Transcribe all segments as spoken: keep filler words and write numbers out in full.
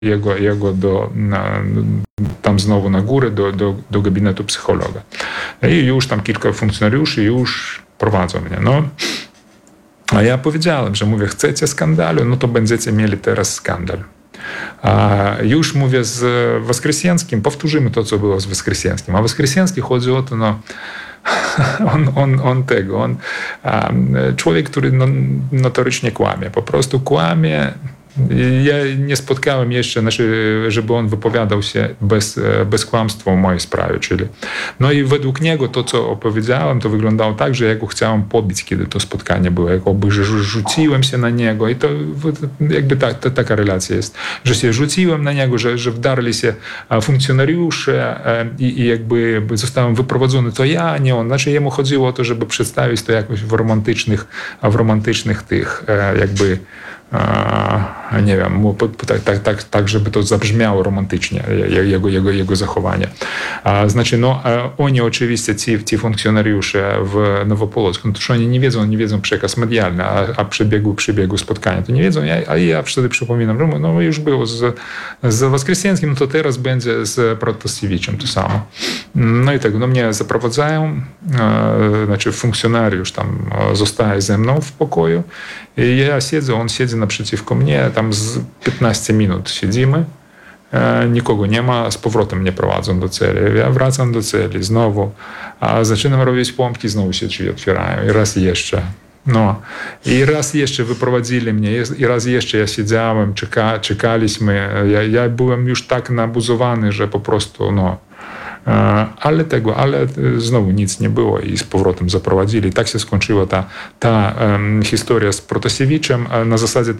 jego, jego do, na, tam znowu na górę do, do, do gabinetu psychologa. I już tam kilka funkcjonariuszy już prowadzą mnie. No, a ja powiedziałem, że mówię, chcecie skandalu, no to będziecie mieli teraz skandal. A już mówię z Woskresenskim, powtórzymy to, co było z Woskresenskim. A Woskresenskim chodzi o to, no, on, on, on tego, on, um, człowiek, który no, notorycznie kłamie, po prostu kłamie. Ja nie spotkałem jeszcze, znaczy, żeby on wypowiadał się bez, bez kłamstwa o mojej sprawie. Czyli. No i według niego to, co opowiedziałem, to wyglądało tak, że ja go chciałem pobić, kiedy to spotkanie było. Jakoby, że rzuciłem się na niego i to jakby ta, ta, taka relacja jest, że się rzuciłem na niego, że, że wdarli się funkcjonariusze i, i jakby zostałem wyprowadzony. To ja, nie on. Znaczy jemu chodziło o to, żeby przedstawić to jakoś w romantycznych, w romantycznych tych jakby a, nie wiem, tak, tak, tak, tak, żeby to zabrzmiało romantycznie, jego, jego, jego zachowanie. A, znaczy, no, oni oczywiście, ci, ci funkcjonariusze w Nowopolocku, no to że oni nie wiedzą, nie wiedzą przekaz medialny, a, a przebiegu, przebiegu spotkania, to nie wiedzą, ja, a ja wtedy przypominam, że no już było z, z Woskresenskim, no to teraz będzie z Protasiewiczem to samo. No i tak, no mnie zaprowadzają, e, znaczy funkcjonariusz tam zostaje ze mną w pokoju i ja siedzę, on siedzi naprzeciwko mnie, tam z piętnaście minut siedzimy, e, nikogo nie ma, z powrotem mnie prowadzą do celi. Ja wracam do celi znowu, a zaczynam robić pompki, znowu się drzwi otwierają i raz jeszcze. No i raz jeszcze wyprowadzili mnie, i raz jeszcze ja siedziałem, czeka, czekaliśmy. Ja, ja byłem już tak nabuzowany, że po prostu no. Ale tego, ale znowu nic nie było i z powrotem zaprowadzili. Tak się skończyła ta, ta um, historia z Protasiewiczem na zasadzie,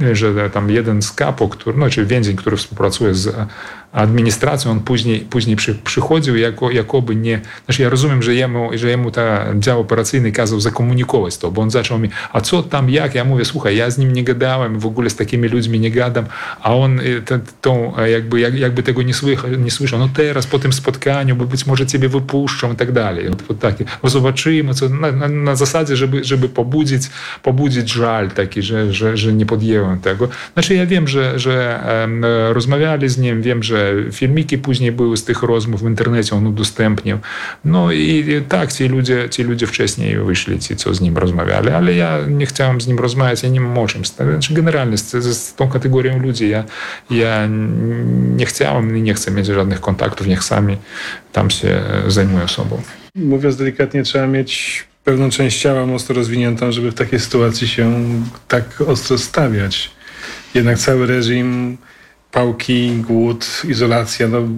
że tam jeden z kapo, który, no, czyli więzień, który współpracuje z administracją, on później, później przy, przychodził jako, jakoby nie... Znaczy ja rozumiem, że jemu, że jemu ta dział operacyjny kazał zakomunikować to, bo on zaczął mi, a co tam, jak? Ja mówię, słuchaj, ja z nim nie gadałem, w ogóle z takimi ludźmi nie gadam, a on to, to jakby, jak, jakby tego nie, słycha, nie słyszał. No teraz po tym spotkaniu, bo być może ciebie wypuszczą i tak dalej. No, takie, bo zobaczymy, co, na, na, na zasadzie, żeby, żeby pobudzić, pobudzić żal taki, że, że, że nie podjęłem tego. Znaczy ja wiem, że, że um, rozmawiali z nim, wiem, że filmiki później były z tych rozmów w internecie, on udostępnił. No i tak, ci ludzie, ci ludzie wcześniej wyszli, ci, co z nim rozmawiali, ale ja nie chciałem z nim rozmawiać, ja nie mam o czym. Znaczy generalnie z, z tą kategorią ludzi ja, ja nie chciałem i nie chcę mieć żadnych kontaktów, niech sami tam się zajmują sobą. Mówiąc delikatnie, trzeba mieć pewną część ciała mocno rozwiniętą, żeby w takiej sytuacji się tak ostro stawiać. Jednak cały reżim, pałki, głód, izolacja, no,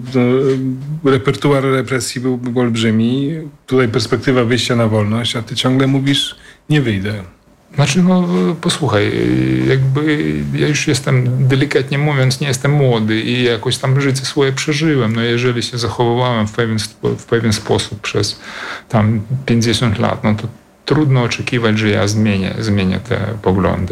no, repertuar represji był, był olbrzymi. Tutaj perspektywa wyjścia na wolność, a ty ciągle mówisz, nie wyjdę. Znaczy, no posłuchaj, jakby ja już jestem, delikatnie mówiąc, nie jestem młody i jakoś tam życie swoje przeżyłem. No jeżeli się zachowywałem w pewien, w pewien sposób przez tam pięćdziesiąt lat, no to trudno oczekiwać, że ja zmienię, zmienię te poglądy.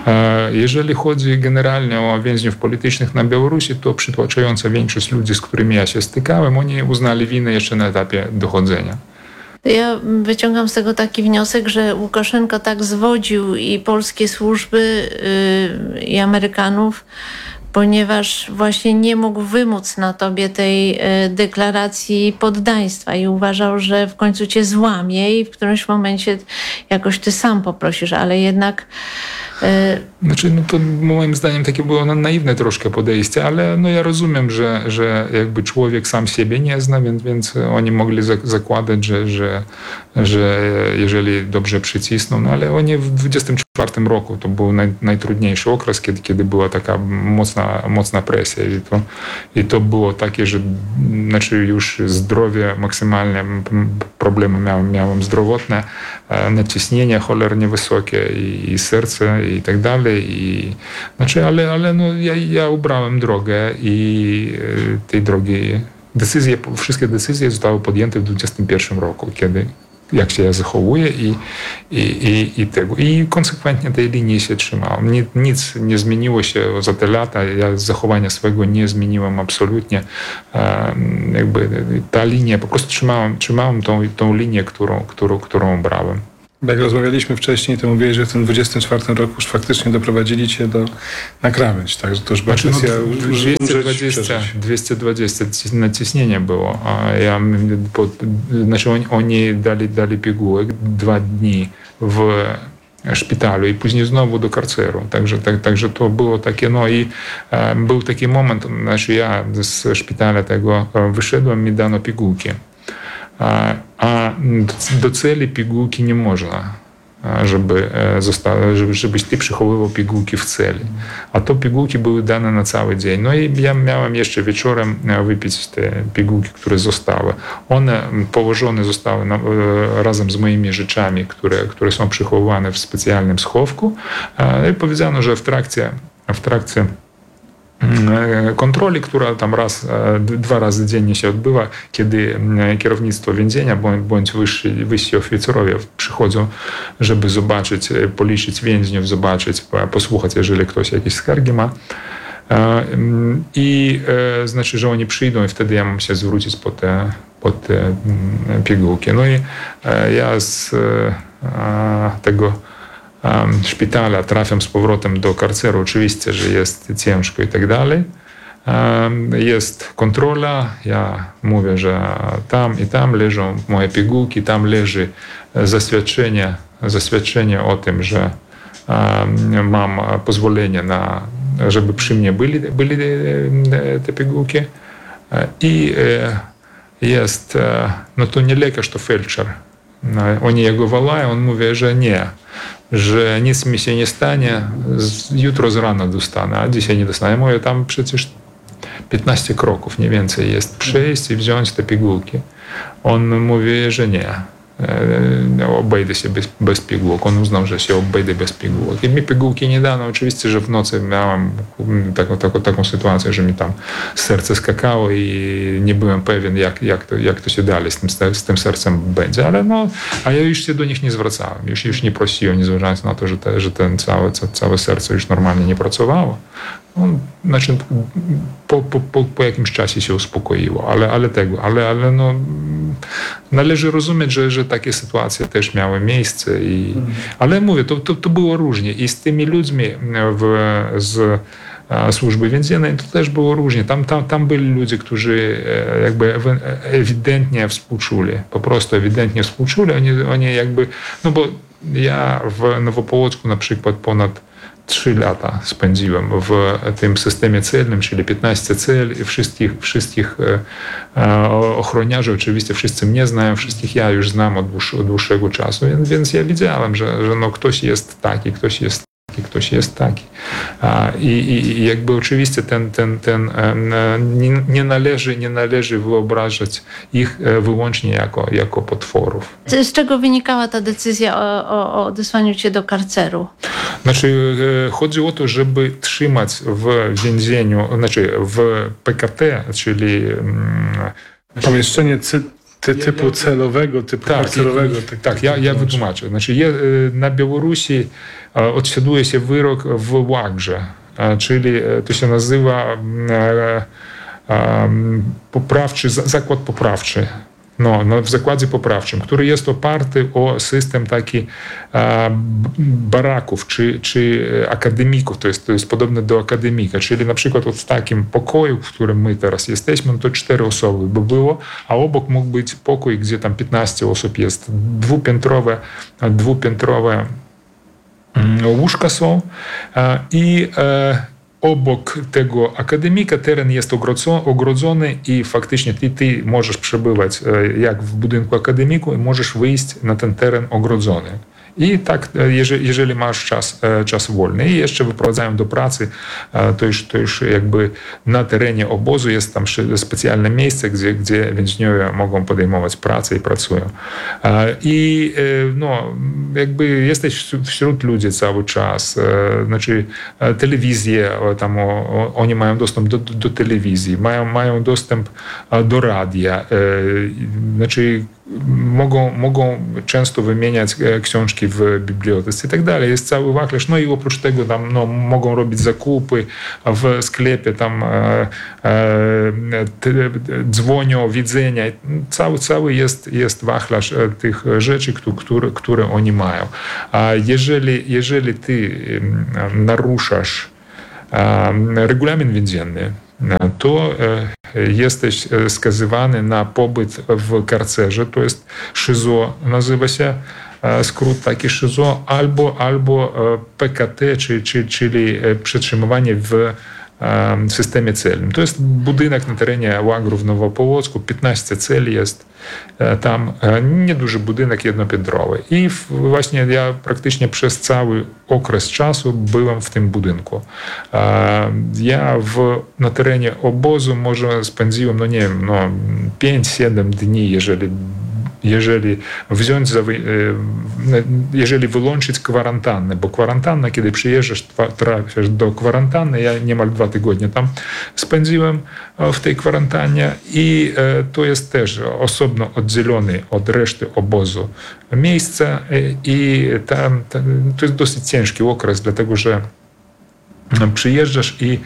Jeżeli chodzi generalnie o więźniów politycznych na Białorusi, to przytłaczająca większość ludzi, z którymi ja się stykałem, oni uznali winę jeszcze na etapie dochodzenia. Ja wyciągam z tego taki wniosek, że Łukaszenko tak zwodził i polskie służby, yy, i Amerykanów, ponieważ właśnie nie mógł wymóc na tobie tej y, deklaracji poddaństwa i uważał, że w końcu cię złamie i w którymś momencie jakoś ty sam poprosisz, ale jednak... Y... Znaczy, no to moim zdaniem takie było naiwne troszkę podejście, ale no ja rozumiem, że, że jakby człowiek sam siebie nie zna, więc, więc oni mogli zakładać, że, że, że jeżeli dobrze przycisną, no ale oni w dwudziestym czwartym roku to był naj, najtrudniejszy okres, kiedy, kiedy była taka mocna, mocna presja i to, i to było takie, że znaczy już zdrowie maksymalnie, problemy miałem, miałem zdrowotne, naciśnienie cholernie wysokie i, i serce i tak dalej. I, znaczy, ale, ale no, ja, ja ubrałem drogę i tej drogi, decyzje, wszystkie decyzje zostały podjęte w dwudziestym pierwszym roku, kiedy jak się ja zachowuję i, i, i, i tego. I konsekwentnie tej linii się trzymałem. Nic, nic nie zmieniło się za te lata. Ja zachowania swojego nie zmieniłem absolutnie. Um, jakby ta linia, po prostu trzymałem, trzymałem tą, tą linię, którą, którą, którą brałem. Jak rozmawialiśmy wcześniej, to mówiłeś, że w tym dwudziestym czwartym roku już faktycznie doprowadzili cię do, na krawędź, także to już była znaczy, kwestia no, dwieście dwadzieścia, dwieście dwadzieścia naciśnienia było, a ja, pod, znaczy oni, oni dali, dali pigułek dwa dni w szpitalu i później znowu do karceru. Także, tak, także to było takie, no i e, był taki moment, znaczy ja z szpitala tego wyszedłem, mi dano pigułki. A, a do celi pigułki nie można, żeby, zosta- żeby, żebyś ty przechowywał pigułki w celi. A to pigułki były dane na cały dzień. No i ja miałem jeszcze wieczorem wypić te pigułki, które zostały. One położone zostały na, razem z moimi rzeczami, które, które są przechowywane w specjalnym schowku. I powiedziano, że w trakcie, w trakcie kontroli, która tam raz, dwa razy dziennie się odbywa, kiedy kierownictwo więzienia bądź wyżsi, wyżsi oficerowie przychodzą, żeby zobaczyć, policzyć więźniów, zobaczyć, posłuchać, jeżeli ktoś jakieś skargi ma. I znaczy, że oni przyjdą i wtedy ja mam się zwrócić po te, po te pigułki. No i ja z tego szpitala trafiam z powrotem do karceru. Oczywiście, że jest ciężko i tak dalej. Jest kontrola. Ja mówię, że tam i tam leżą moje pigułki, tam leży zaświadczenie, zaświadczenie o tym, że mam pozwolenie na, żeby przy mnie byli, byli te pigułki. I jest, no to nie lekarz, to felczer. Oni jego wołają, on mówi, że nie, że nic mi się nie stanie, jutro z rana dostanę, a dzisiaj nie dostanę. Ja mówię, tam przecież piętnaście kroków, nie więcej jest, przejść i wziąć te pigułki. On mówi, że nie, obejdę się bez, bez pigułek. On uznał, że się obejdę bez pigułek. I mi pigułki nie dano. Oczywiście, że w nocy miałem taką, taką, taką sytuację, że mi tam serce skakało i nie byłem pewien, jak, jak, to, jak to się dalej z tym, z tym sercem będzie. Ale no, a ja już się do nich nie zwracałem. Już, już nie prosiłem, nie zważając na to, że, te, że ten całe, całe serce już normalnie nie pracowało. No, znaczy, po, po, po, po jakimś czasie się uspokoiło, ale, ale tego, ale, ale no, należy rozumieć, że, że takie sytuacje też miały miejsce. I, ale mówię, to, to, to było różnie. I z tymi ludźmi w, z służby więziennej to też było różnie. Tam, tam, tam byli ludzie, którzy jakby ewidentnie współczuli, po prostu ewidentnie współczuli. Oni, oni jakby, no bo ja w Nowopołocku na przykład ponad trzy lata spędziłem w tym systemie celnym, czyli piętnaście cel i wszystkich, wszystkich ochroniarzy, oczywiście wszyscy mnie znają, wszystkich ja już znam od, dłuż, od dłuższego czasu, więc, więc ja widziałem, że, że no ktoś jest taki, ktoś jest taki, ktoś jest taki. I, i, i jakby oczywiście ten, ten, ten nie, nie, należy, nie należy wyobrażać ich wyłącznie jako, jako potworów. Z czego wynikała ta decyzja o, o, o odesłaniu cię do karceru? Znaczy, chodzi o to, żeby trzymać w więzieniu, znaczy w P K T, czyli pomieszczenie cy, ty, typu ja, ja, celowego, typu tak, karcerowego. Tak, tak ja, ja wytłumaczę. Znaczy, je, na Białorusi odsiaduje się wyrok w łagrze, czyli to się nazywa poprawczy, zakład poprawczy. No, no, w zakładzie poprawczym, który jest oparty o system taki e, baraków czy, czy akademików, to jest, to jest podobne do akademika, czyli na przykład w takim pokoju, w którym my teraz jesteśmy, no to cztery osoby by było, a obok mógł być pokój, gdzie tam piętnaście osób jest, dwupiętrowe, dwupiętrowe łóżka są e, i e, obok tego akademika teren jest ogrodzony i faktycznie ty, ty możesz przebywać jak w budynku akademiku i możesz wyjść na ten teren ogrodzony. I tak, jeżeli, jeżeli masz czas, czas wolny i jeszcze wyprowadzają do pracy, to już, to już jakby na terenie obozu jest tam specjalne miejsce, gdzie, gdzie więźniowie mogą podejmować pracę i pracują. I no, jakby jesteś wśród ludzi cały czas, znaczy telewizję, tam o, oni mają dostęp do, do telewizji, mają, mają dostęp do radia, znaczy mogą, mogą często wymieniać książki w bibliotece i tak dalej. Jest cały wachlarz. No i oprócz tego tam, no, mogą robić zakupy w sklepie, tam e, e, dzwonią, widzenia. Cały, cały jest, jest wachlarz tych rzeczy, które, które oni mają. A jeżeli, jeżeli ty naruszasz regulamin więzienny, to jesteś skazywany na pobyt w karcerze, to jest szyzo, nazywa się skrót taki szyzo, albo, albo P K T, czyli, czyli przetrzymywanie w systemie celnym. To jest budynek na terenie łagrów w Nowopołocku, piętnaście celi jest tam, nieduży budynek jednopiętrowy. I właśnie ja praktycznie przez cały okres czasu byłem w tym budynku. Ja w, na terenie obozu może spędziłem, no nie wiem, no pięć siedem dni, jeżeli jeżeli wziąć, za, jeżeli wyłączyć kwarantannę, bo kwarantanna, kiedy przyjeżdżasz, trafiasz do kwarantanny, ja niemal dwa tygodnie tam spędziłem w tej kwarantannie i to jest też osobno oddzielony od reszty obozu miejsce i tam, to jest dosyć ciężki okres, dlatego że przyjeżdżasz i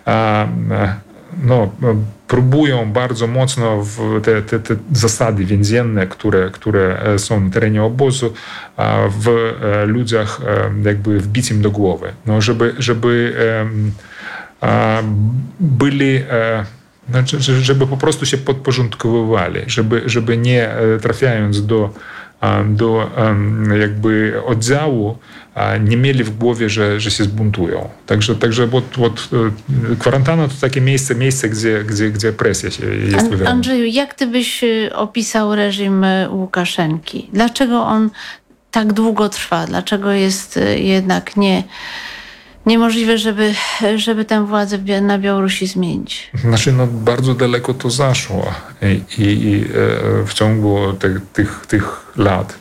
no, próbują bardzo mocno w te, te, te zasady więzienne, które, które są na terenie obozu, w ludziach jakby wbić im do głowy. No, żeby, żeby byli, znaczy, żeby po prostu się podporządkowywali, żeby, żeby nie trafiając do do jakby oddziału, nie mieli w głowie, że, że się zbuntują. Także, także od, od, kwarantanna to takie miejsce, miejsce gdzie, gdzie, gdzie presja się jest wywierana. Andrzeju, jak ty byś opisał reżim Łukaszenki? Dlaczego on tak długo trwa? Dlaczego jest jednak nie... niemożliwe, żeby, żeby tę władzę na Białorusi zmienić? Znaczy, no, bardzo daleko to zaszło i, i w ciągu te, tych, tych lat.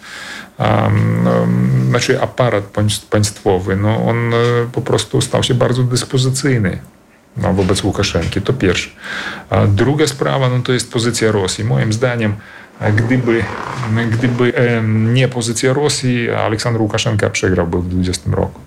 Um, um, znaczy aparat państwowy, no, on po prostu stał się bardzo dyspozycyjny no, wobec Łukaszenki. To pierwsze. A druga sprawa, no, to jest pozycja Rosji. Moim zdaniem, gdyby, gdyby nie pozycja Rosji, Aleksander Łukaszenka przegrałby w dwudziestym roku.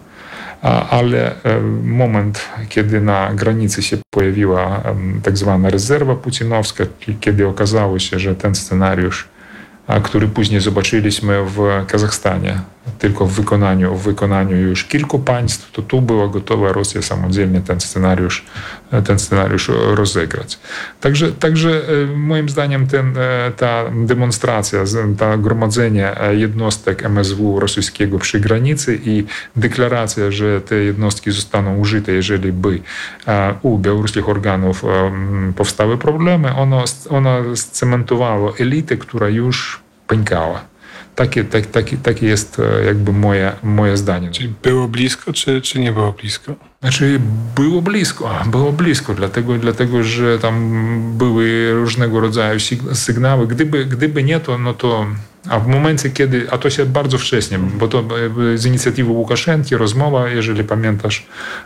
Ale moment, kiedy na granicy się pojawiła tak zwana rezerwa putinowska, kiedy okazało się, że ten scenariusz, który później zobaczyliśmy w Kazachstanie, tylko w wykonaniu, w wykonaniu już kilku państw, to tu była gotowa Rosja samodzielnie ten scenariusz, ten scenariusz rozegrać. Także, także moim zdaniem ten, ta demonstracja, to gromadzenie jednostek M S W rosyjskiego przy granicy i deklaracja, że te jednostki zostaną użyte, jeżeli by u białoruskich organów powstały problemy, ono, ono scementowało elitę, która już pękała. Takie, tak, takie, takie jest jakby moje, moje zdanie. Czyli było blisko, czy, czy nie było blisko? Znaczy było blisko, było blisko, dlatego, dlatego że tam były różnego rodzaju sygnały. Gdyby, gdyby nie to, no to a w momencie, kiedy, a to się bardzo wcześnie, bo to z inicjatywy Łukaszenki rozmowa, jeżeli pamiętasz,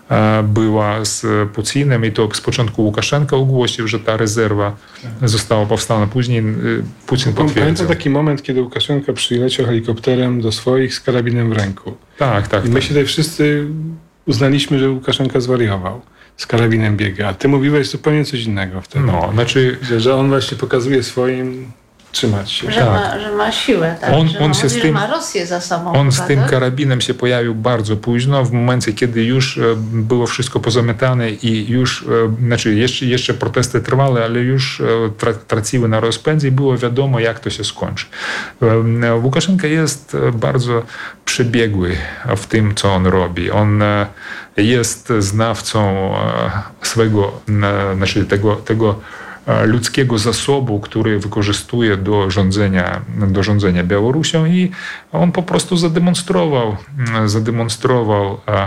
była z Putinem i to z początku Łukaszenka ogłosił, że ta rezerwa została powstana. Później Putin potwierdził. Pamiętam taki moment, kiedy Łukaszenka przyleciał helikopterem do swoich z karabinem w ręku. Tak, tak. I my tak. się tutaj wszyscy uznaliśmy, że Łukaszenka zwariował. Z karabinem biega. A ty mówiłeś zupełnie coś innego wtedy. No, znaczy... Że, że on właśnie pokazuje swoim trzymać się. Że, tak. ma, że ma siłę, tak? On, że, on ma, się z tym, że ma Rosję za sobą. On chyba, z tym tak? karabinem się pojawił bardzo późno, w momencie, kiedy już było wszystko pozamiatane i już, znaczy jeszcze, jeszcze protesty trwały, ale już traciły na rozpędzie i było wiadomo, jak to się skończy. Łukaszenka jest bardzo przebiegły w tym, co on robi. On jest znawcą swego, znaczy tego, tego ludzkiego zasobu, który wykorzystuje do rządzenia, do rządzenia Białorusią i on po prostu zademonstrował, zademonstrował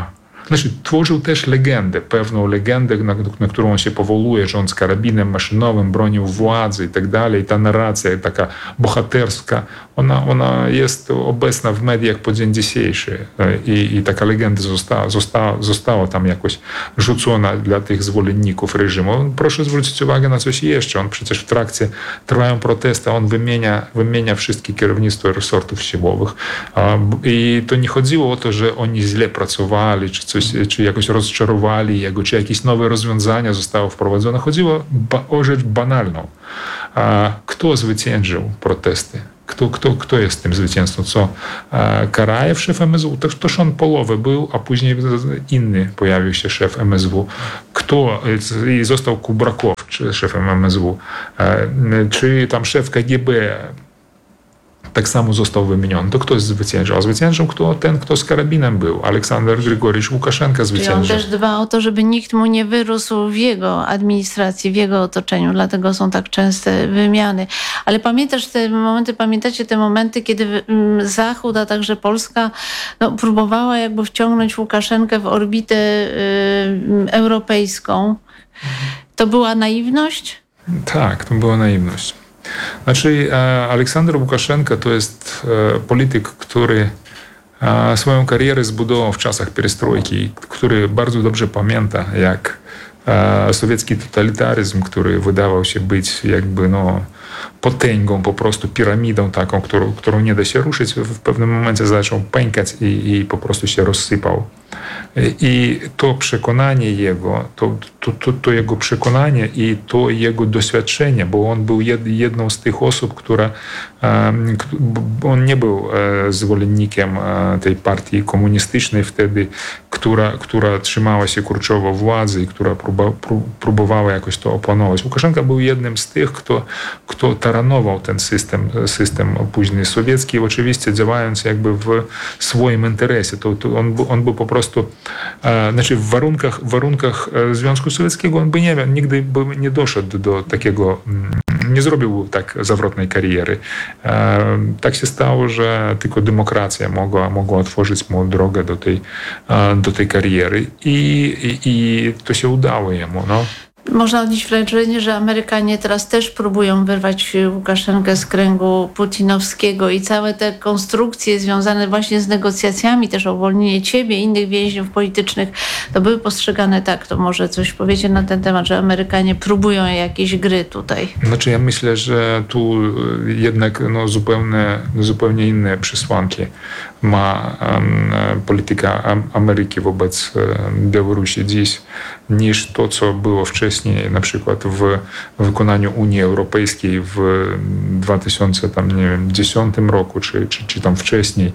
Znaczy, tworzył też legendę, pewną legendę, na, na którą on się powołuje, że on z karabinem maszynowym bronił władzy i tak dalej. Ta narracja taka bohaterska, ona, ona jest obecna w mediach po dzień dzisiejszy i, i taka legenda została, została, została tam jakoś rzucona dla tych zwolenników reżimu. Proszę zwrócić uwagę na coś jeszcze. On przecież w trakcie trwają protesty, on wymienia, wymienia wszystkie kierownictwo resortów siłowych i to nie chodziło o to, że oni źle pracowali, czy coś, czy jakoś rozczarowali jego, czy jakieś nowe rozwiązania zostały wprowadzone. Chodziło o rzecz banalną. Kto zwyciężył protesty? Kto, kto, kto jest tym zwycięzcą? Co? Karajew, szef M S W? To, toż on połowę był, a później inny pojawił się szef M S W. Kto? I został Kubrakow, szefem M S W. Czy tam szef K G B tak samo został wymieniony. To ktoś zwyciężył. A zwyciężył kto? Ten, kto z karabinem był. Aleksander Grigorjewicz Łukaszenka zwyciężył. Czyli on też dba o to, żeby nikt mu nie wyrósł w jego administracji, w jego otoczeniu. Dlatego są tak częste wymiany. Ale pamiętasz te momenty, pamiętacie te momenty, kiedy Zachód, a także Polska no, próbowała jakby wciągnąć Łukaszenkę w orbitę y, europejską. To była naiwność? Tak, to była naiwność. Znaczy, Aleksander Łukaszenka to jest polityk, który swoją karierę zbudował w czasach perestrojki, który bardzo dobrze pamięta, jak sowiecki totalitaryzm, który wydawał się być jakby no, potęgą, po prostu piramidą taką, którą, którą nie da się ruszyć, w pewnym momencie zaczął pękać i, i po prostu się rozsypał. I to przekonanie jego, to, to, to, to jego przekonanie i to jego doświadczenie, bo on był jedną z tych osób, która, on nie był zwolennikiem tej partii komunistycznej wtedy, która, która trzymała się kurczowo władzy i która próbowała jakoś to opanować. Łukaszenka był jednym z tych, kto, kto taranował ten system, system później sowiecki, oczywiście działając jakby w swoim interesie. To, to on, on był po prostu, znaczy w warunkach, w warunkach Związku Sowieckiego on by nie wiem, nigdy by nie doszedł do takiego, nie zrobił tak zawrotnej kariery. Tak się stało, że tylko demokracja mogła, mogła otworzyć mu drogę do tej, do tej kariery i, i, i to się udało jemu. No. Można odnieść wrażenie, że Amerykanie teraz też próbują wyrwać Łukaszenkę z kręgu putinowskiego i całe te konstrukcje związane właśnie z negocjacjami, też o uwolnienie ciebie i innych więźniów politycznych, to były postrzegane tak. To może coś powiecie na ten temat, że Amerykanie próbują jakieś gry tutaj. Znaczy ja myślę, że tu jednak no, zupełnie, zupełnie inne przesłanki ma um, polityka Ameryki wobec Białorusi dziś niż to, co było wcześniej, na przykład w wykonaniu Unii Europejskiej w dwa tysiące dziesiątym roku, czy, czy, czy tam wcześniej,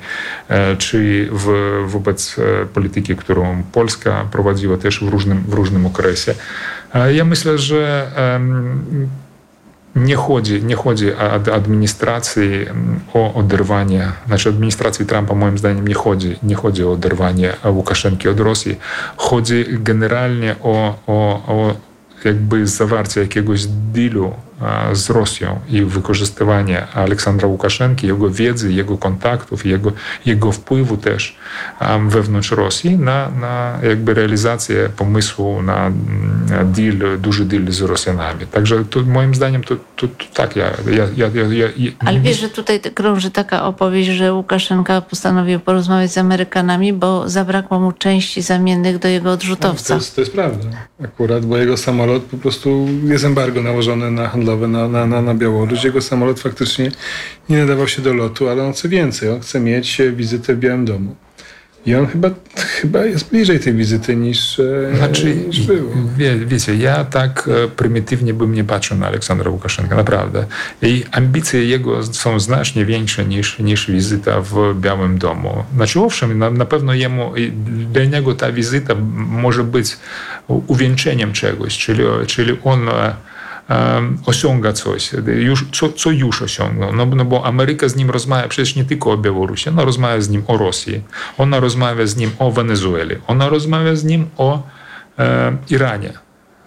czy w, wobec polityki, którą Polska prowadziła też w różnym, w różnym okresie. Ja myślę, że um, Nie chodzi, nie chodzi o administracji o oderwanie, znaczy administracji Trumpa moim zdaniem nie chodzi, nie chodzi o oderwanie Łukaszenki od Rosji. Chodzi generalnie o, o, o jakby zawarcie jakiegoś dealu z Rosją i wykorzystywanie Aleksandra Łukaszenki, jego wiedzy, jego kontaktów, jego, jego wpływu też wewnątrz Rosji na, na jakby realizację pomysłu na deal, duży deal z Rosjanami. Także to, moim zdaniem to, to, to tak ja, ja, ja, ja, ja... Ale wiesz, że tutaj krąży taka opowieść, że Łukaszenka postanowił porozmawiać z Amerykanami, bo zabrakło mu części zamiennych do jego odrzutowca. To jest, to jest prawda. Akurat, bo jego samolot po prostu jest embargo nałożone na handlowe Na, na, na, na Białoruś. Jego samolot faktycznie nie nadawał się do lotu, ale on chce więcej. On chce mieć wizytę w Białym Domu. I on chyba, chyba jest bliżej tej wizyty niż, znaczy, niż było. Wie, wiecie, ja tak prymitywnie bym nie patrzył na Aleksandra Łukaszenkę, naprawdę. I ambicje jego są znacznie większe niż, niż wizyta w Białym Domu. Znaczy owszem, na, na pewno jemu, dla niego ta wizyta może być uwieńczeniem czegoś, czyli, czyli on Um, osiąga coś, już, co, co już osiągnął. No, no bo Ameryka z nim rozmawia przecież nie tylko o Białorusi, ona rozmawia z nim o Rosji, ona rozmawia z nim o Wenezueli, ona rozmawia z nim o e, Iranie.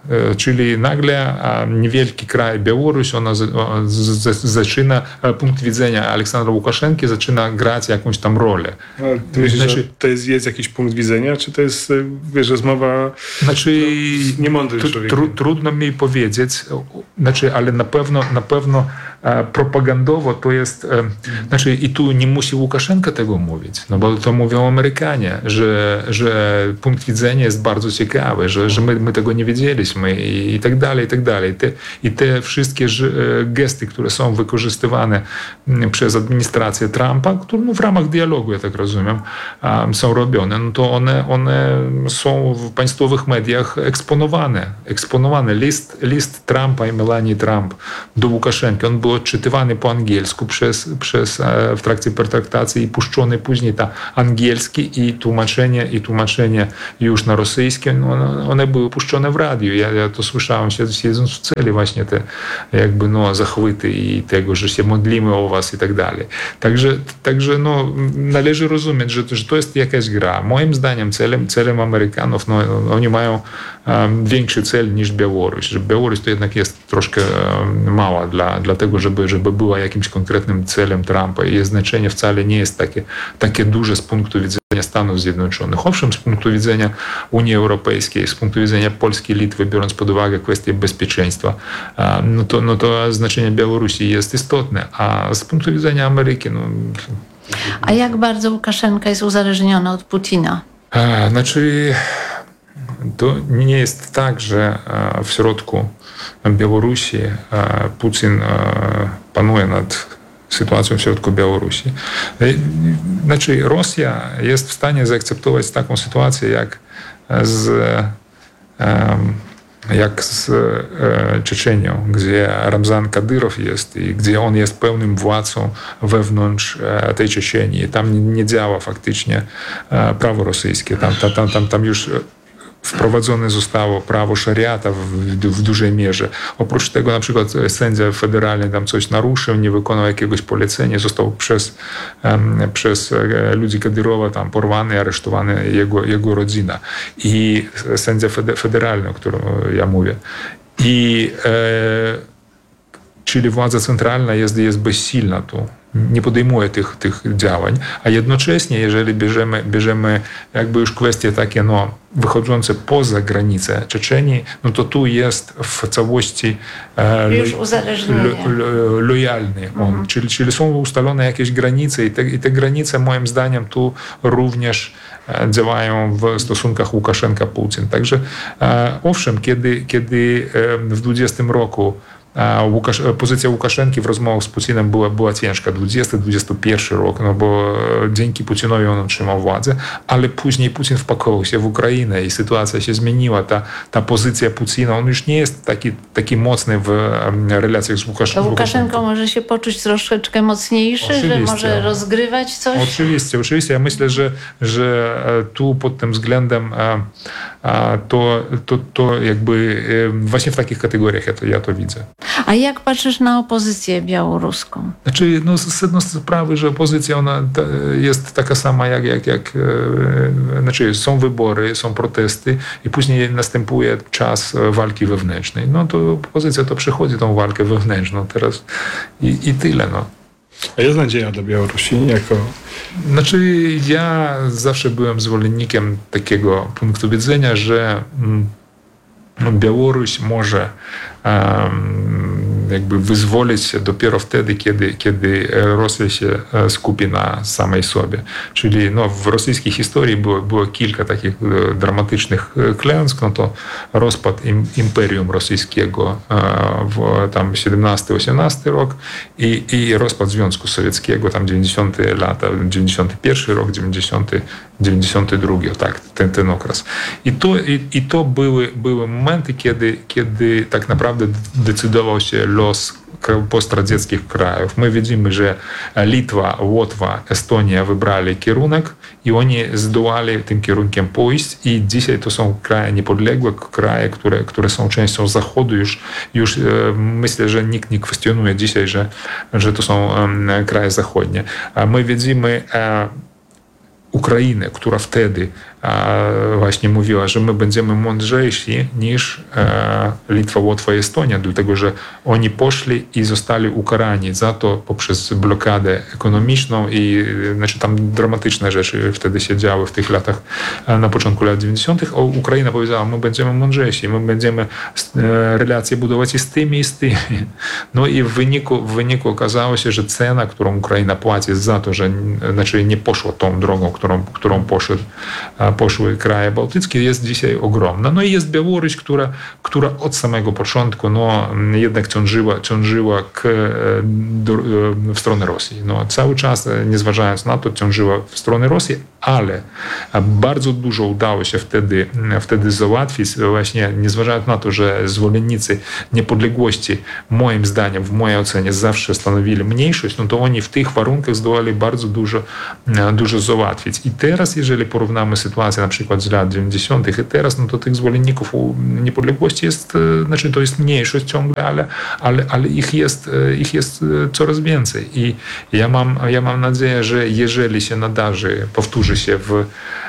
Czyli nagle niewielki kraj Białoruś, ona zaczyna, punkt widzenia Aleksandra Łukaszenki zaczyna grać jakąś tam rolę. Ty myślisz, znaczy, że to jest, jest jakiś punkt widzenia, czy to jest, wiesz, rozmowa znaczy, z niemądrym człowiekiem? Tru, trudno mi powiedzieć, znaczy, ale na pewno, na pewno propagandowo to jest, znaczy i tu nie musi Łukaszenka tego mówić, no bo to mówią Amerykanie, że, że punkt widzenia jest bardzo ciekawy, że, że my, my tego nie wiedzieliśmy i, i tak dalej, i tak dalej. Te, I te wszystkie gesty, które są wykorzystywane przez administrację Trumpa, które no, w ramach dialogu, ja tak rozumiem, są robione, no to one, one są w państwowych mediach eksponowane. Eksponowane. List, list Trumpa i Melanii Trump do Łukaszenki, on był odczytywany po angielsku przez, przez, w trakcie pertraktacji i puszczony później ta angielski i tłumaczenie, i tłumaczenie już na rosyjskie, no, one były puszczone w radiu. Ja, ja to słyszałem, siedząc w celi właśnie te jakby no, zachwyty i tego, że się modlimy o was i tak dalej. Także, także no, należy rozumieć, że, że to jest jakaś gra. Moim zdaniem celem, celem Amerykanów, no, oni mają um, większy cel niż Białoruś. Że Białoruś to jednak jest troszkę um, mała dla, dla tego, żeby, żeby była jakimś konkretnym celem Trumpa. I jej znaczenie wcale nie jest takie, takie duże z punktu widzenia Stanów Zjednoczonych. Owszem, z punktu widzenia Unii Europejskiej, z punktu widzenia Polski, Litwy, biorąc pod uwagę kwestie bezpieczeństwa, no to, no to znaczenie Białorusi jest istotne, a z punktu widzenia Ameryki... No... A jak bardzo Łukaszenka jest uzależniona od Putina? A, znaczy, to nie jest tak, że w środku Białorusi Putin panuje nad sytuacją w środku Białorusi. Znaczy, Rosja jest w stanie zaakceptować taką sytuację jak z, jak z Czeczenią, gdzie Ramzan Kadyrow jest i gdzie on jest pełnym władcą wewnątrz tej Czeczenii. Tam nie działa faktycznie prawo rosyjskie. Tam, tam, tam, tam już wprowadzone zostało prawo szariata w, w dużej mierze. Oprócz tego na przykład sędzia federalny tam coś naruszył, nie wykonał jakiegoś polecenia, został przez, um, przez ludzi Kadyrowa tam porwany, aresztowany jego, jego rodzina. I sędzia federalny, o którym ja mówię. I e, czyli władza centralna jest, jest bezsilna tu. Nie podejmuje tych, tych działań, a jednocześnie, jeżeli bierzemy, bierzemy jakby już kwestie takie no, wychodzące poza granice Czeczenii, no to tu jest w całości e, już uzależnienie. Lo, lo, lojalny on. Mhm. Czyli, czyli są ustalone jakieś granice i te, i te granice moim zdaniem tu również działają w stosunkach Łukaszenka-Putin. Także e, owszem, kiedy, kiedy w dwudziestym roku Łukasz, pozycja Łukaszenki w rozmowach z Putinem była, była ciężka. dwudziesty dwudziesty pierwszy rok, no bo dzięki Putinowi on otrzymał władzę, ale później Putin wpakował się w Ukrainę i sytuacja się zmieniła. Ta, ta pozycja Putina, on już nie jest taki, taki mocny w relacjach z Łukaszenką. To Łukaszenko może się poczuć troszeczkę mocniejszy, oczywiście, że może rozgrywać coś? Oczywiście, oczywiście. Ja myślę, że, że tu pod tym względem to, to, to jakby właśnie w takich kategoriach ja to, ja to widzę. A jak patrzysz na opozycję białoruską? Znaczy, no, z jednej sprawy, że opozycja ona jest taka sama, jak, jak, jak znaczy są wybory, są protesty i później następuje czas walki wewnętrznej. No to opozycja to przechodzi tą walkę wewnętrzną teraz i, i tyle. No. A jest nadzieja dla Białorusi jako... Znaczy, ja zawsze byłem zwolennikiem takiego punktu widzenia, że Białoruś może um, jakby wyzwolić się dopiero wtedy, kiedy, kiedy Rosja się skupi na samej sobie. Czyli no, w rosyjskiej historii było, było kilka takich dramatycznych klęsk, no to rozpad im, Imperium Rosyjskiego w tam siedemnasty osiemnasty rok i, i rozpad Związku Sowieckiego, tam dziewięćdziesiąte lata, dziewięćdziesiąty pierwszy rok, dziewięćdziesiąty, dziewięćdziesiąty drugi, tak, ten, ten okres. I to, i, i to były, były momenty, kiedy, kiedy tak naprawdę decydował się los postradzieckich krajów. My widzimy, że Litwa, Łotwa, Estonia wybrali kierunek i oni zdołali tym kierunkiem pójść i dzisiaj to są kraje niepodległe, kraje, które, które są częścią Zachodu. Już, już myślę, że nikt nie kwestionuje dzisiaj, że, że to są kraje zachodnie. My widzimy Ukrainę, która wtedy właśnie mówiła, że my będziemy mądrzejsi niż Litwa, Łotwa i Estonia, dlatego że oni poszli i zostali ukarani za to poprzez blokadę ekonomiczną i znaczy tam dramatyczne rzeczy wtedy się działy w tych latach, na początku lat dziewięćdziesiątych. A Ukraina powiedziała, my będziemy mądrzejsi, my będziemy relacje budować i z tymi, i z tymi. No i w wyniku, w wyniku okazało się, że cena, którą Ukraina płaci za to, że znaczy nie poszła tą drogą, którą, którą poszedł, poszły kraje bałtyckie, jest dzisiaj ogromna. No i jest Białoruś, która, która od samego początku no, jednak ciążyła, ciążyła k, do, w stronę Rosji. No, cały czas, nie zważając na to, ciążyła w stronę Rosji, ale bardzo dużo udało się wtedy, wtedy załatwić, właśnie nie zważając na to, że zwolennicy niepodległości, moim zdaniem, w mojej ocenie, zawsze stanowili mniejszość, no to oni w tych warunkach zdołali bardzo dużo, dużo załatwić. I teraz, jeżeli porównamy sytuację na przykład z lat dziewięćdziesiątych i teraz, no to tych zwolenników niepodległości jest, znaczy to jest mniejszość ciągle, ale, ale, ale ich, jest, ich jest coraz więcej. I ja mam, ja mam nadzieję, że jeżeli się nadarzy, powtórzy się w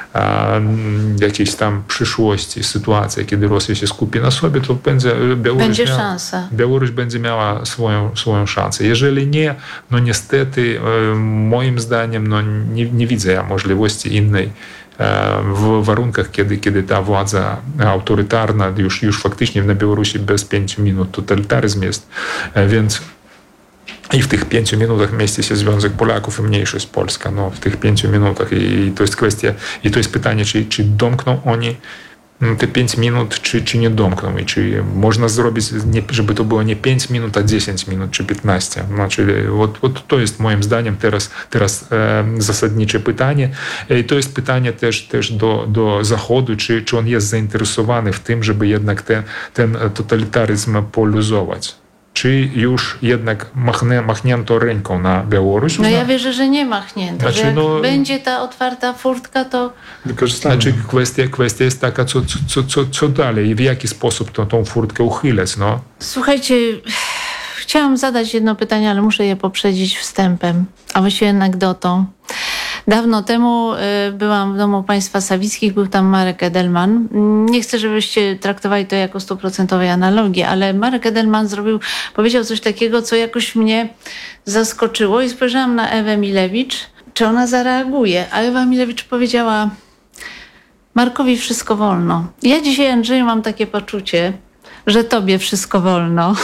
jakiejś tam przyszłości sytuacja, kiedy Rosja się skupi na sobie, to będzie Białoruś, będzie miała, szansa. Białoruś będzie miała swoją, swoją szansę. Jeżeli nie, no niestety moim zdaniem no nie, nie widzę ja możliwości innej w warunkach, kiedy, kiedy ta władza autorytarna już, już faktycznie na Białorusi bez pięciu minut totalitaryzm jest, więc i w tych pięciu minutach mieści się Związek Polaków i mniejszość polska. No, w tych pięciu minutach. I, i to jest kwestia, i to jest pytanie, czy, czy domkną oni te pięć minut, czy, czy nie domkną. I czy można zrobić, nie, żeby to było nie pięć minut, a dziesięć minut, czy piętnaście. Znaczy, вот, вот to jest moim zdaniem teraz, teraz e, zasadnicze pytanie. I to jest pytanie też, też do, do Zachodu, czy, czy on jest zainteresowany w tym, żeby jednak ten, ten totalitaryzm poluzować. Czy już jednak machnie, machnięto ręką na Białoruś? No ja wierzę, że nie machnięto. Znaczy, że jak no, będzie ta otwarta furtka, to... Wykorzystamy. Znaczy kwestia, kwestia jest taka, co, co, co, co dalej i w jaki sposób to, tą furtkę uchylać. No? Słuchajcie, chciałam zadać jedno pytanie, ale muszę je poprzedzić wstępem, a właściwie anegdotą. Dawno temu byłam w domu państwa Sawickich, był tam Marek Edelman. Nie chcę, żebyście traktowali to jako stuprocentowej analogii, ale Marek Edelman zrobił, powiedział coś takiego, co jakoś mnie zaskoczyło i spojrzałam na Ewę Milewicz, czy ona zareaguje. A Ewa Milewicz powiedziała: Markowi wszystko wolno. Ja dzisiaj, Andrzeju, mam takie poczucie, że tobie wszystko wolno.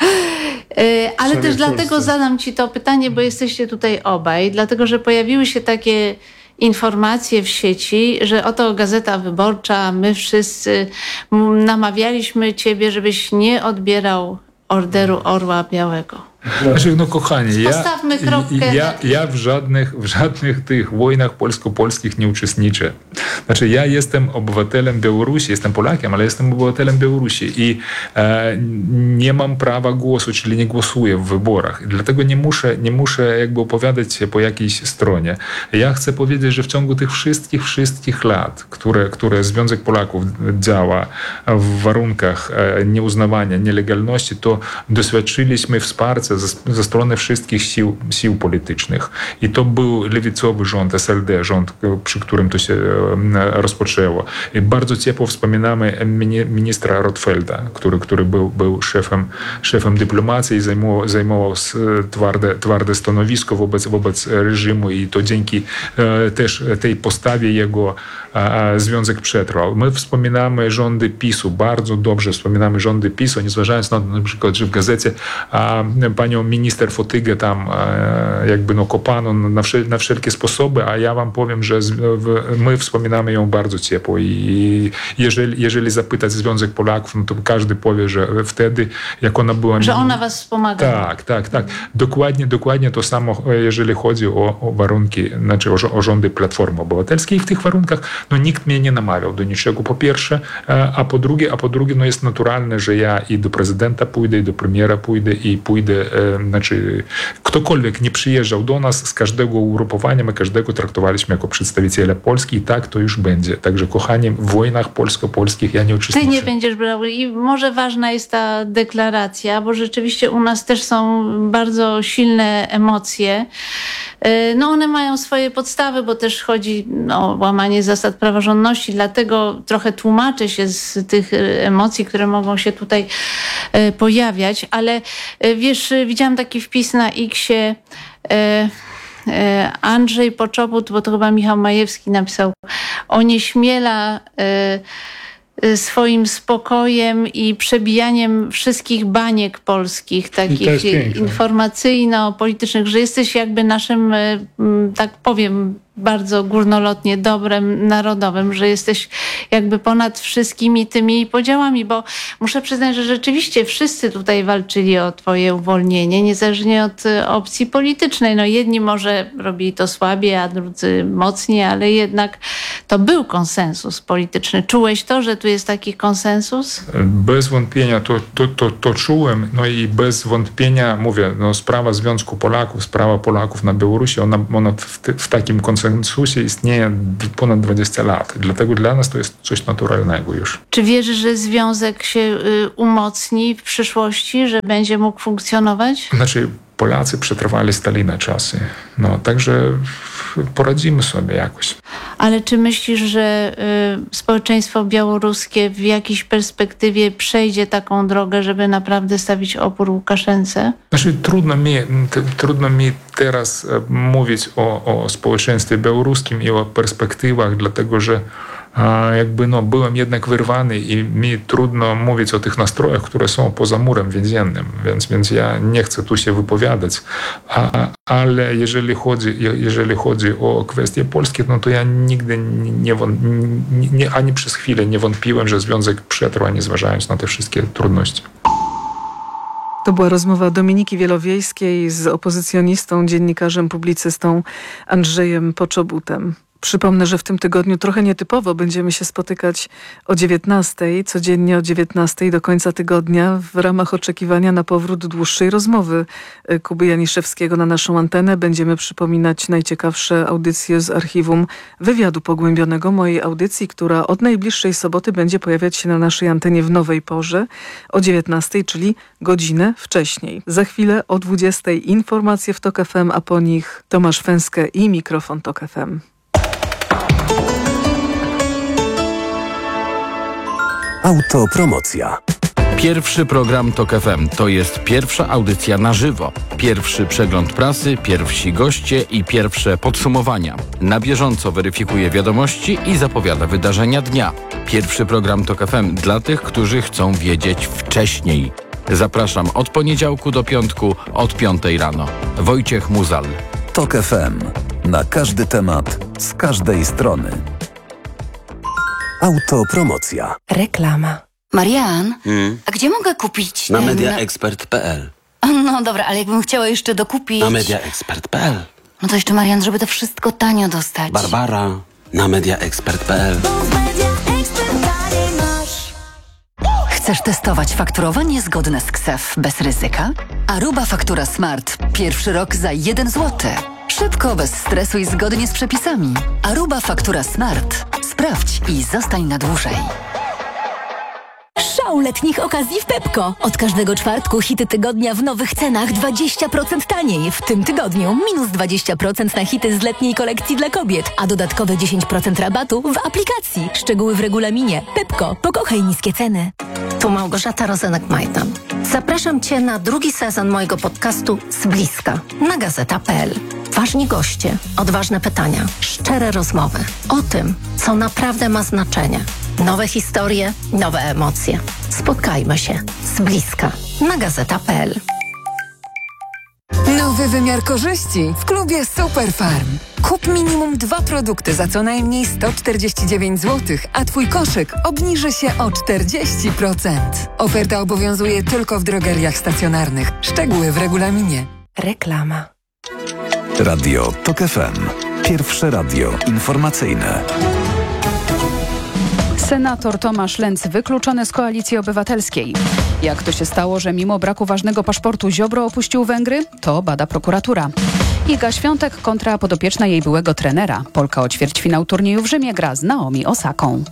Ale też dlatego zadam ci to pytanie, bo jesteście tutaj obaj, dlatego że pojawiły się takie informacje w sieci, że oto Gazeta Wyborcza, my wszyscy namawialiśmy ciebie, żebyś nie odbierał Orderu Orła Białego. Znaczy, no kochani, ja, Postawmy kropkę. ja, ja w, żadnych, w żadnych tych wojnach polsko-polskich nie uczestniczę. Znaczy, ja jestem obywatelem Białorusi, jestem Polakiem, ale jestem obywatelem Białorusi i e, nie mam prawa głosu, czyli nie głosuję w wyborach. Dlatego nie muszę, nie muszę jakby opowiadać się po jakiejś stronie. Ja chcę powiedzieć, że w ciągu tych wszystkich, wszystkich lat, które, które Związek Polaków działa w warunkach e, nieuznawania, nielegalności, to doświadczyliśmy wsparcia ze, ze strony wszystkich sił, sił politycznych. I to był lewicowy rząd, S L D, rząd, przy którym to się rozpoczęło. I bardzo ciepło wspominamy ministra Rotfelda, który, który był, był szefem, szefem dyplomacji i zajmował, zajmował twarde, twarde stanowisko wobec, wobec reżimu i to dzięki też tej postawie jego Związek przetrwał. My wspominamy rządy PiSu, bardzo dobrze wspominamy rządy PiSu, nie zważając na to, na przykład, że w gazecie a, panią minister Fotygę tam a, jakby no kopano na, wszel- na wszelkie sposoby, a ja wam powiem, że z, w, my wspominamy ją bardzo ciepło i jeżeli, jeżeli zapytać Związek Polaków, no to każdy powie, że wtedy, jak ona była... Że ona was wspomagała. Tak, tak, tak. Dokładnie, dokładnie to samo, jeżeli chodzi o, o warunki, znaczy o, o rządy Platformy Obywatelskiej. I w tych warunkach no, nikt mnie nie namawiał do niczego, po pierwsze, a po drugie, a po drugie no, jest naturalne, że ja i do prezydenta pójdę, i do premiera pójdę, i pójdę znaczy ktokolwiek nie przyjeżdżał do nas z każdego ugrupowania, my każdego traktowaliśmy jako przedstawiciela Polski i tak to już będzie. Także kochani, w wojnach polsko-polskich ja nie uczestniczę. Ty nie będziesz brał i może ważna jest ta deklaracja, bo rzeczywiście u nas też są bardzo silne emocje. No one mają swoje podstawy, bo też chodzi o łamanie zasad praworządności, dlatego trochę tłumaczę się z tych emocji, które mogą się tutaj pojawiać, ale wiesz, widziałam taki wpis na X-ie, Andrzej Poczobut, bo to chyba Michał Majewski napisał, onieśmiela swoim spokojem i przebijaniem wszystkich baniek polskich, takich informacyjno-politycznych, że jesteś jakby naszym, tak powiem bardzo górnolotnie, dobrem narodowym, że jesteś jakby ponad wszystkimi tymi podziałami, bo muszę przyznać, że rzeczywiście wszyscy tutaj walczyli o twoje uwolnienie, niezależnie od opcji politycznej. No jedni może robili to słabiej, a drudzy mocniej, ale jednak to był konsensus polityczny. Czułeś to, że tu jest taki konsensus? Bez wątpienia to, to, to, to czułem, no i bez wątpienia, mówię, no sprawa Związku Polaków, sprawa Polaków na Białorusi, ona, ona w, w takim konsensusie istnieje ponad dwadzieścia lat. Dlatego dla nas to jest coś naturalnego już. Czy wierzysz, że związek się y, umocni w przyszłości, że będzie mógł funkcjonować? Znaczy, Polacy przetrwali Stalina czasy. No, także poradzimy sobie jakoś. Ale czy myślisz, że y, społeczeństwo białoruskie w jakiejś perspektywie przejdzie taką drogę, żeby naprawdę stawić opór Łukaszence? Znaczy, trudno mi, t, trudno mi teraz mówić o, o społeczeństwie białoruskim i o perspektywach, dlatego że a jakby no, byłem jednak wyrwany i mi trudno mówić o tych nastrojach, które są poza murem więziennym, więc, więc ja nie chcę tu się wypowiadać. A, ale jeżeli chodzi, jeżeli chodzi o kwestie polskie, no to ja nigdy nie, nie, nie, ani przez chwilę nie wątpiłem, że związek przetrwa, nie zważając na te wszystkie trudności. To była rozmowa Dominiki Wielowiejskiej z opozycjonistą, dziennikarzem, publicystą Andrzejem Poczobutem. Przypomnę, że w tym tygodniu trochę nietypowo będziemy się spotykać o dziewiętnastej, codziennie o dziewiętnastej do końca tygodnia w ramach oczekiwania na powrót dłuższej rozmowy Kuby Janiszewskiego na naszą antenę. Będziemy przypominać najciekawsze audycje z archiwum Wywiadu Pogłębionego, mojej audycji, która od najbliższej soboty będzie pojawiać się na naszej antenie w nowej porze o dziewiętnastej, czyli godzinę wcześniej. Za chwilę o dwudziestej informacje w Tok F M, a po nich Tomasz Fęskę i mikrofon Tok F M. Autopromocja. Pierwszy program Tok F M to jest pierwsza audycja na żywo. Pierwszy przegląd prasy, pierwsi goście i pierwsze podsumowania. Na bieżąco weryfikuje wiadomości i zapowiada wydarzenia dnia. Pierwszy program Tok F M dla tych, którzy chcą wiedzieć wcześniej. Zapraszam od poniedziałku do piątku od piątej rano. Wojciech Muzal. Tok F M. Na każdy temat, z każdej strony. Autopromocja. Reklama. Marian, hmm? a gdzie mogę kupić Na ten... mediaexpert kropka p l. No dobra, ale jakbym chciała jeszcze dokupić... Na mediaexpert kropka p l. No to jeszcze, Marian, żeby to wszystko tanio dostać. Barbara, na mediaexpert kropka p l. Chcesz testować fakturowanie zgodne z K S E F bez ryzyka? Aruba Faktura Smart. Pierwszy rok za jeden złoty. Szybko, bez stresu i zgodnie z przepisami. Aruba Faktura Smart. Sprawdź i zostań na dłużej. Szał letnich okazji w Pepco. Od każdego czwartku hity tygodnia w nowych cenach dwadzieścia procent taniej. W tym tygodniu minus dwadzieścia procent na hity z letniej kolekcji dla kobiet, a dodatkowe dziesięć procent rabatu w aplikacji. Szczegóły w regulaminie. Pepco. Pokochaj niskie ceny. Tu Małgorzata Rozenek-Majdan. Zapraszam Cię na drugi sezon mojego podcastu Z bliska na gazeta kropka p l. Ważni goście, odważne pytania, szczere rozmowy o tym, co naprawdę ma znaczenie. Nowe historie, nowe emocje. Spotkajmy się z bliska na gazeta kropka p l. Nowy wymiar korzyści w klubie Superfarm. Kup minimum dwa produkty za co najmniej sto czterdzieści dziewięć złotych, a Twój koszyk obniży się o czterdzieści procent. Oferta obowiązuje tylko w drogeriach stacjonarnych. Szczegóły w regulaminie. Reklama. Radio Tok F M. Pierwsze radio informacyjne. Senator Tomasz Lenz wykluczony z Koalicji Obywatelskiej. Jak to się stało, że mimo braku ważnego paszportu Ziobro opuścił Węgry? To bada prokuratura. Iga Świątek kontra podopieczna jej byłego trenera. Polka o ćwierćfinał turnieju w Rzymie gra z Naomi Osaką.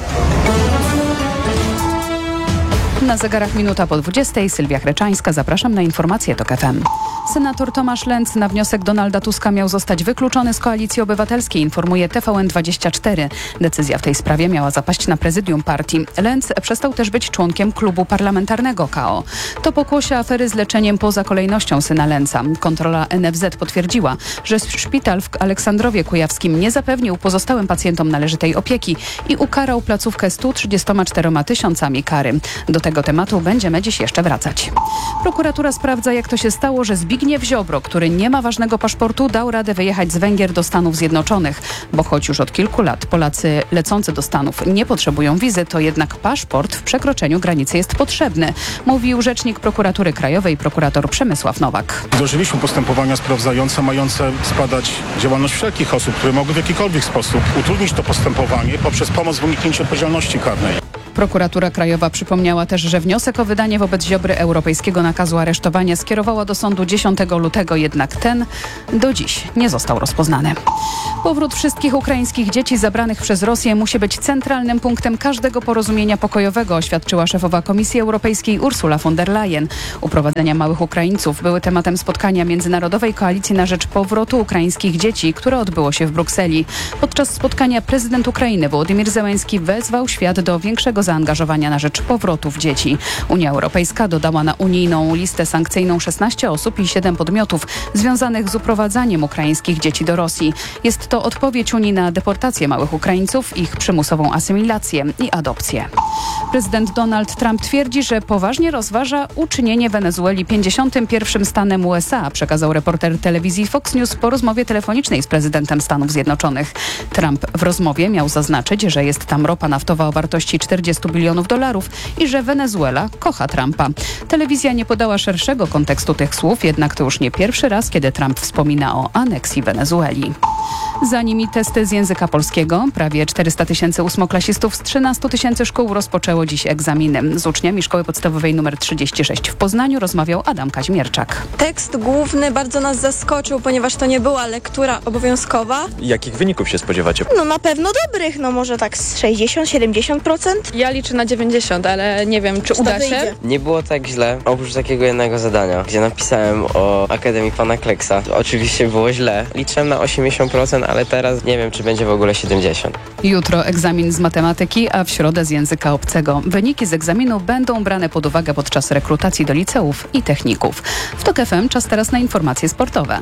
Na zegarach minuta po dwudziestej. Sylwia Chreczańska. Zapraszam na informacje TOK F M. Senator Tomasz Lenz na wniosek Donalda Tuska miał zostać wykluczony z Koalicji Obywatelskiej, informuje T V N dwadzieścia cztery. Decyzja w tej sprawie miała zapaść na prezydium partii. Lenz przestał też być członkiem klubu parlamentarnego K O. To pokłosie afery z leczeniem poza kolejnością syna Lenza. Kontrola N F Z potwierdziła, że szpital w Aleksandrowie Kujawskim nie zapewnił pozostałym pacjentom należytej opieki i ukarał placówkę stu trzydziestoma czterema tysiącami kary. Do tego tematu będziemy dziś jeszcze wracać. Prokuratura sprawdza, jak to się stało, że Zbigniew Ziobro, który nie ma ważnego paszportu, dał radę wyjechać z Węgier do Stanów Zjednoczonych. Bo choć już od kilku lat Polacy lecący do Stanów nie potrzebują wizy, to jednak paszport w przekroczeniu granicy jest potrzebny, mówił rzecznik Prokuratury Krajowej prokurator Przemysław Nowak. Wdrożyliśmy postępowania sprawdzające mające zbadać działalność wszelkich osób, które mogły w jakikolwiek sposób utrudnić to postępowanie poprzez pomoc w uniknięciu odpowiedzialności karnej. Prokuratura Krajowa przypomniała też, że wniosek o wydanie wobec Ziobry europejskiego nakazu aresztowania skierowała do sądu dziesiątego lutego, jednak ten do dziś nie został rozpoznany. Powrót wszystkich ukraińskich dzieci zabranych przez Rosję musi być centralnym punktem każdego porozumienia pokojowego, oświadczyła szefowa Komisji Europejskiej Ursula von der Leyen. Uprowadzenia małych Ukraińców były tematem spotkania Międzynarodowej Koalicji na rzecz powrotu ukraińskich dzieci, które odbyło się w Brukseli. Podczas spotkania prezydent Ukrainy Wołodymyr Zełenski wezwał świat do większego zaangażowania na rzecz powrotów dzieci. Unia Europejska dodała na unijną listę sankcyjną szesnaście osób i siedem podmiotów związanych z uprowadzaniem ukraińskich dzieci do Rosji. Jest to odpowiedź Unii na deportację małych Ukraińców, ich przymusową asymilację i adopcję. Prezydent Donald Trump twierdzi, że poważnie rozważa uczynienie Wenezueli pięćdziesiątym pierwszym stanem U S A, przekazał reporter telewizji Fox News po rozmowie telefonicznej z prezydentem Stanów Zjednoczonych. Trump w rozmowie miał zaznaczyć, że jest tam ropa naftowa o wartości czterdziestu bilionów dolarów i że Wenezuela kocha Trumpa. Telewizja nie podała szerszego kontekstu tych słów, jednak to już nie pierwszy raz, kiedy Trump wspomina o aneksji Wenezueli. Za nimi testy z języka polskiego. Prawie czterysta tysięcy ósmoklasistów z trzynastu tysięcy szkół rozpoczęło dziś egzaminy. Z uczniami Szkoły Podstawowej nr trzydzieści sześć w Poznaniu rozmawiał Adam Kaźmierczak. Tekst główny bardzo nas zaskoczył, ponieważ to nie była lektura obowiązkowa. Jakich wyników się spodziewacie? No na pewno dobrych, no może tak z sześćdziesiąt do siedemdziesięciu procent. Ja liczę na dziewięćdziesiąt, ale nie wiem, czy, czy uda się. Nie było tak źle, oprócz takiego jednego zadania, gdzie napisałem o Akademii Pana Kleksa. Oczywiście było źle. Liczyłem na osiemdziesiąt procent, ale teraz nie wiem, czy będzie w ogóle siedemdziesiąt procent. Jutro egzamin z matematyki, a w środę z języka obcego. Wyniki z egzaminu będą brane pod uwagę podczas rekrutacji do liceów i techników. W TOK F M czas teraz na informacje sportowe.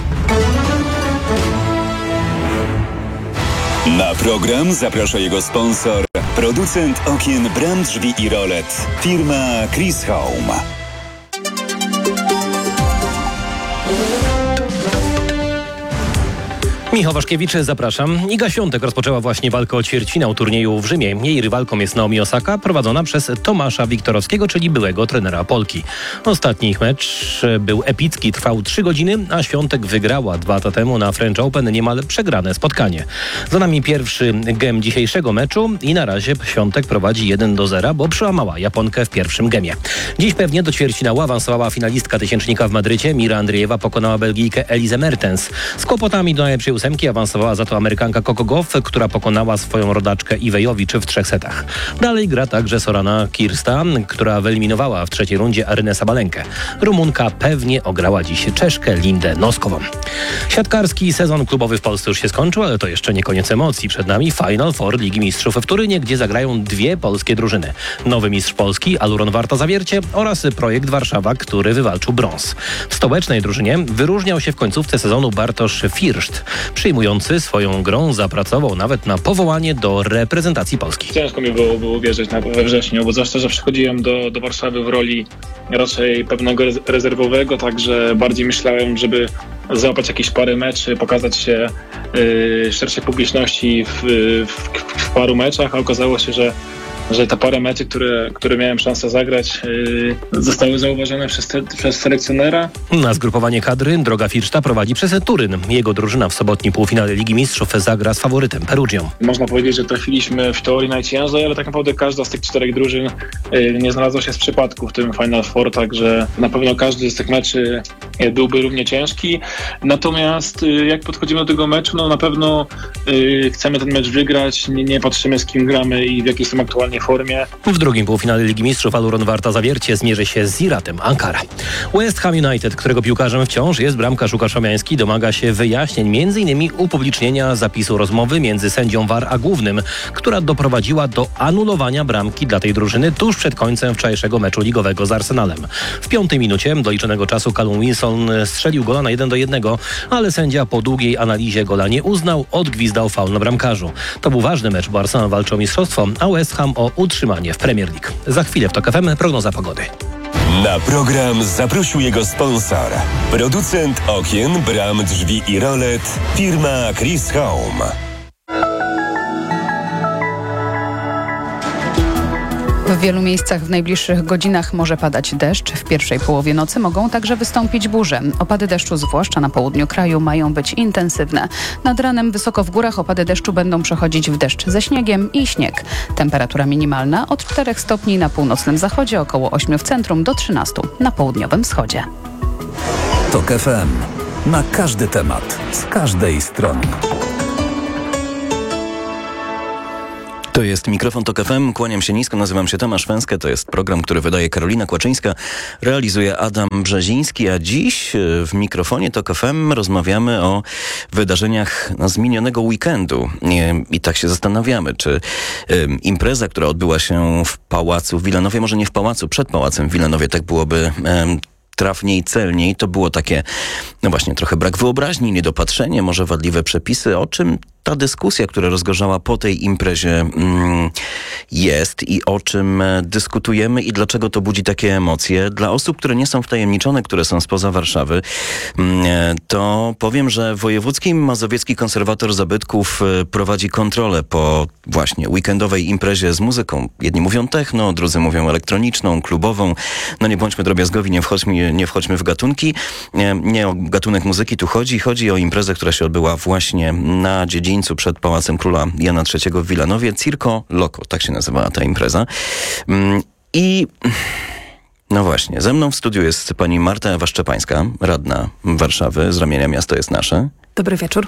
Na program zaprasza jego sponsor, producent okien, bram, drzwi i rolet, firma Chris Home. Michał Waszkiewicz, zapraszam. Iga Świątek rozpoczęła właśnie walkę o ćwierćfinał turnieju w Rzymie. Jej rywalką jest Naomi Osaka, prowadzona przez Tomasza Wiktorowskiego, czyli byłego trenera Polki. Ostatni ich mecz był epicki, trwał trzy godziny, a Świątek wygrała dwa lata temu na French Open niemal przegrane spotkanie. Za nami pierwszy gem dzisiejszego meczu i na razie Świątek prowadzi jeden do zera, bo przełamała Japonkę w pierwszym gemie. Dziś pewnie do ćwierćfinału awansowała finalistka tysięcznika w Madrycie. Mira Andriejewa pokonała Belgijkę Elizę Mertens. Z kłopotami do najlepszej ósemki awansowała za to Amerykanka Coco Gauff, która pokonała swoją rodaczkę Iwę Jowicz w trzech setach. Dalej gra także Sorana Kirsta, która wyeliminowała w trzeciej rundzie Arynę Sabalenkę. Rumunka pewnie ograła dziś Czeszkę Lindę Noskową. Siatkarski sezon klubowy w Polsce już się skończył, ale to jeszcze nie koniec emocji. Przed nami Final Four Ligi Mistrzów w Turynie, gdzie zagrają dwie polskie drużyny. Nowy mistrz Polski Aluron Warta Zawiercie oraz Projekt Warszawa, który wywalczył brąz. W stołecznej drużynie wyróżniał się w końcówce sezonu Bartosz Firszt. Przyjmujący swoją grą zapracował nawet na powołanie do reprezentacji Polski. Ciężko mi było, było wierzyć na, we wrześniu, bo zwłaszcza, że przychodziłem do, do Warszawy w roli raczej pewnego rezerwowego, także bardziej myślałem, żeby załapać jakieś parę meczy, pokazać się yy, szerszej publiczności w, w, w paru meczach, a okazało się, że że te parę meczy, które, które miałem szansę zagrać, yy, zostały zauważone przez, te, przez selekcjonera. Na zgrupowanie kadry droga Firszta prowadzi przez Turyn. Jego drużyna w sobotnim półfinale Ligi Mistrzów zagra z faworytem Perugią. Można powiedzieć, że trafiliśmy w teorii najciężej, ale tak naprawdę każda z tych czterech drużyn yy, nie znalazła się z przypadku w tym Final Four, także na pewno każdy z tych meczy byłby równie ciężki. Natomiast yy, jak podchodzimy do tego meczu, no na pewno yy, chcemy ten mecz wygrać, nie, nie patrzymy z kim gramy i w jakiej są aktualnie formie. W drugim półfinale Ligi Mistrzów Aluron Warta Zawiercie zmierzy się z Ziratem Ankara. West Ham United, którego piłkarzem wciąż jest bramkarz Łukasz Fabiański, domaga się wyjaśnień, między innymi upublicznienia zapisu rozmowy między sędzią V A R a głównym, która doprowadziła do anulowania bramki dla tej drużyny tuż przed końcem wczorajszego meczu ligowego z Arsenalem. W piątej minucie doliczonego czasu Callum Wilson strzelił gola na jeden do jednego, ale sędzia po długiej analizie gola nie uznał, odgwizdał faul na bramkarzu. To był ważny mecz, bo Arsenal walczy o mistrzostwo, a West Ham o utrzymanie w Premier League. Za chwilę w TOK F M prognoza pogody. Na program zaprosił jego sponsor. Producent okien, bram, drzwi i rolet, firma Chris Home. W wielu miejscach w najbliższych godzinach może padać deszcz. W pierwszej połowie nocy mogą także wystąpić burze. Opady deszczu, zwłaszcza na południu kraju, mają być intensywne. Nad ranem wysoko w górach opady deszczu będą przechodzić w deszcz ze śniegiem i śnieg. Temperatura minimalna od czterech stopni na północnym zachodzie, około ośmiu w centrum do trzynastu na południowym wschodzie. TOK F M. Na każdy temat, z każdej strony. To jest mikrofon TOK F M. Kłaniam się nisko, nazywam się Tomasz Węskę. To jest program, który wydaje Karolina Kłaczyńska, realizuje Adam Brzeziński, a dziś w mikrofonie TOK F M rozmawiamy o wydarzeniach z minionego weekendu. I tak się zastanawiamy, czy um, impreza, która odbyła się w Pałacu w Wilanowie, może nie w Pałacu, przed Pałacem w Wilanowie, tak byłoby um, trafniej, celniej, to było takie, no właśnie, trochę brak wyobraźni, niedopatrzenie, może wadliwe przepisy. O czym ta dyskusja, która rozgorzała po tej imprezie mm, jest i o czym dyskutujemy i dlaczego to budzi takie emocje? Dla osób, które nie są wtajemniczone, które są spoza Warszawy, mm, to powiem, że Wojewódzki Mazowiecki Konserwator Zabytków prowadzi kontrolę po właśnie weekendowej imprezie z muzyką. Jedni mówią techno, drudzy mówią elektroniczną, klubową. No nie bądźmy drobiazgowi, nie wchodźmy, nie wchodźmy w gatunki. Nie, nie o gatunek muzyki tu chodzi. Chodzi o imprezę, która się odbyła właśnie na dziedzińcu przed Pałacem Króla Jana trzeciego w Wilanowie. Circo Loco, tak się nazywała ta impreza. I no właśnie, ze mną w studiu jest pani Marta Ewa Szczepańska, radna Warszawy, z ramienia Miasto jest nasze. Dobry wieczór.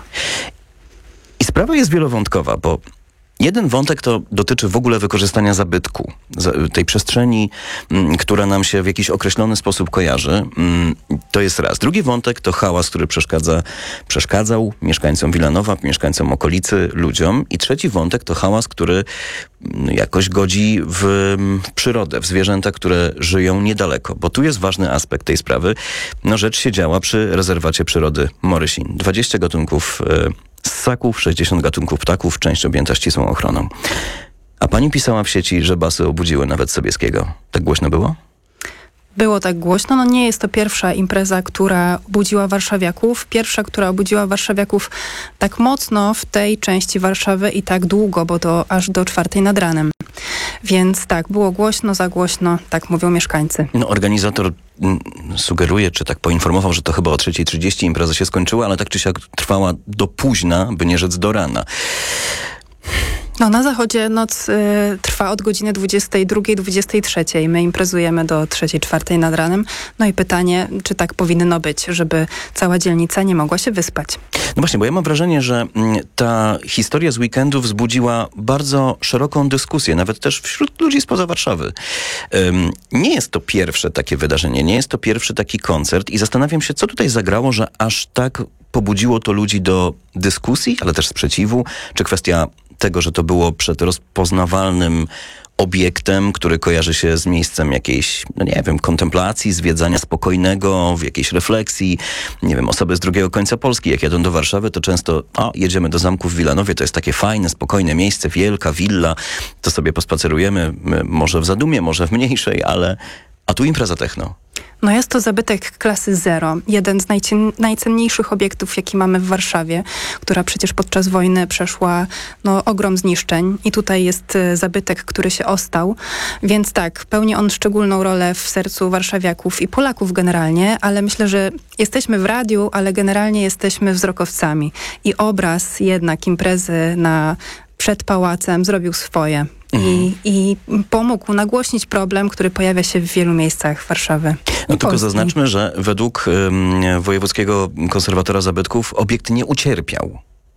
I sprawa jest wielowątkowa, bo jeden wątek to dotyczy w ogóle wykorzystania zabytku, tej przestrzeni, która nam się w jakiś określony sposób kojarzy. To jest raz. Drugi wątek to hałas, który przeszkadza, przeszkadzał mieszkańcom Wilanowa, mieszkańcom okolicy, ludziom. I trzeci wątek to hałas, który jakoś godzi w przyrodę, w zwierzęta, które żyją niedaleko. Bo tu jest ważny aspekt tej sprawy. No rzecz się działa przy rezerwacie przyrody Morysin. dwadzieścia gatunków ssaków, sześćdziesiąt gatunków ptaków, część objęta ścisłą ochroną. A pani pisała w sieci, że basy obudziły nawet Sobieskiego. Tak głośno było? Było tak głośno. No nie jest to pierwsza impreza, która obudziła warszawiaków. Pierwsza, która obudziła warszawiaków tak mocno w tej części Warszawy i tak długo, bo to aż do czwartej nad ranem. Więc tak, było głośno, za głośno, tak mówią mieszkańcy. No, organizator sugeruje, czy tak poinformował, że to chyba o trzeciej trzydzieści impreza się skończyła, ale tak czy siak trwała do późna, by nie rzec do rana. No na zachodzie noc y, trwa od godziny dwudziestej drugiej, dwudziestej trzeciej. My imprezujemy do trzeciej, czwartej nad ranem. No i pytanie, czy tak powinno być, żeby cała dzielnica nie mogła się wyspać. No właśnie, bo ja mam wrażenie, że ta historia z weekendu wzbudziła bardzo szeroką dyskusję, nawet też wśród ludzi spoza Warszawy. Um, nie jest to pierwsze takie wydarzenie, nie jest to pierwszy taki koncert i zastanawiam się, co tutaj zagrało, że aż tak pobudziło to ludzi do dyskusji, ale też sprzeciwu, czy kwestia tego, że to było przed rozpoznawalnym obiektem, który kojarzy się z miejscem jakiejś, no nie wiem, kontemplacji, zwiedzania spokojnego, w jakiejś refleksji. Nie wiem, osoby z drugiego końca Polski, jak jadą do Warszawy, to często, o, jedziemy do zamku w Wilanowie, to jest takie fajne, spokojne miejsce, wielka willa, to sobie pospacerujemy, może w Zadumie, może w mniejszej, ale A tu impreza techno. No jest to zabytek klasy zero. Jeden z najcien- najcenniejszych obiektów, jaki mamy w Warszawie, która przecież podczas wojny przeszła no, ogrom zniszczeń. I tutaj jest y, zabytek, który się ostał. Więc tak, pełni on szczególną rolę w sercu warszawiaków i Polaków generalnie, ale myślę, że jesteśmy w radiu, ale generalnie jesteśmy wzrokowcami. I obraz jednak imprezy na przed pałacem zrobił swoje. I, I pomógł nagłośnić problem, który pojawia się w wielu miejscach Warszawy. No tylko zaznaczmy, że według um, wojewódzkiego konserwatora zabytków obiekt nie ucierpiał.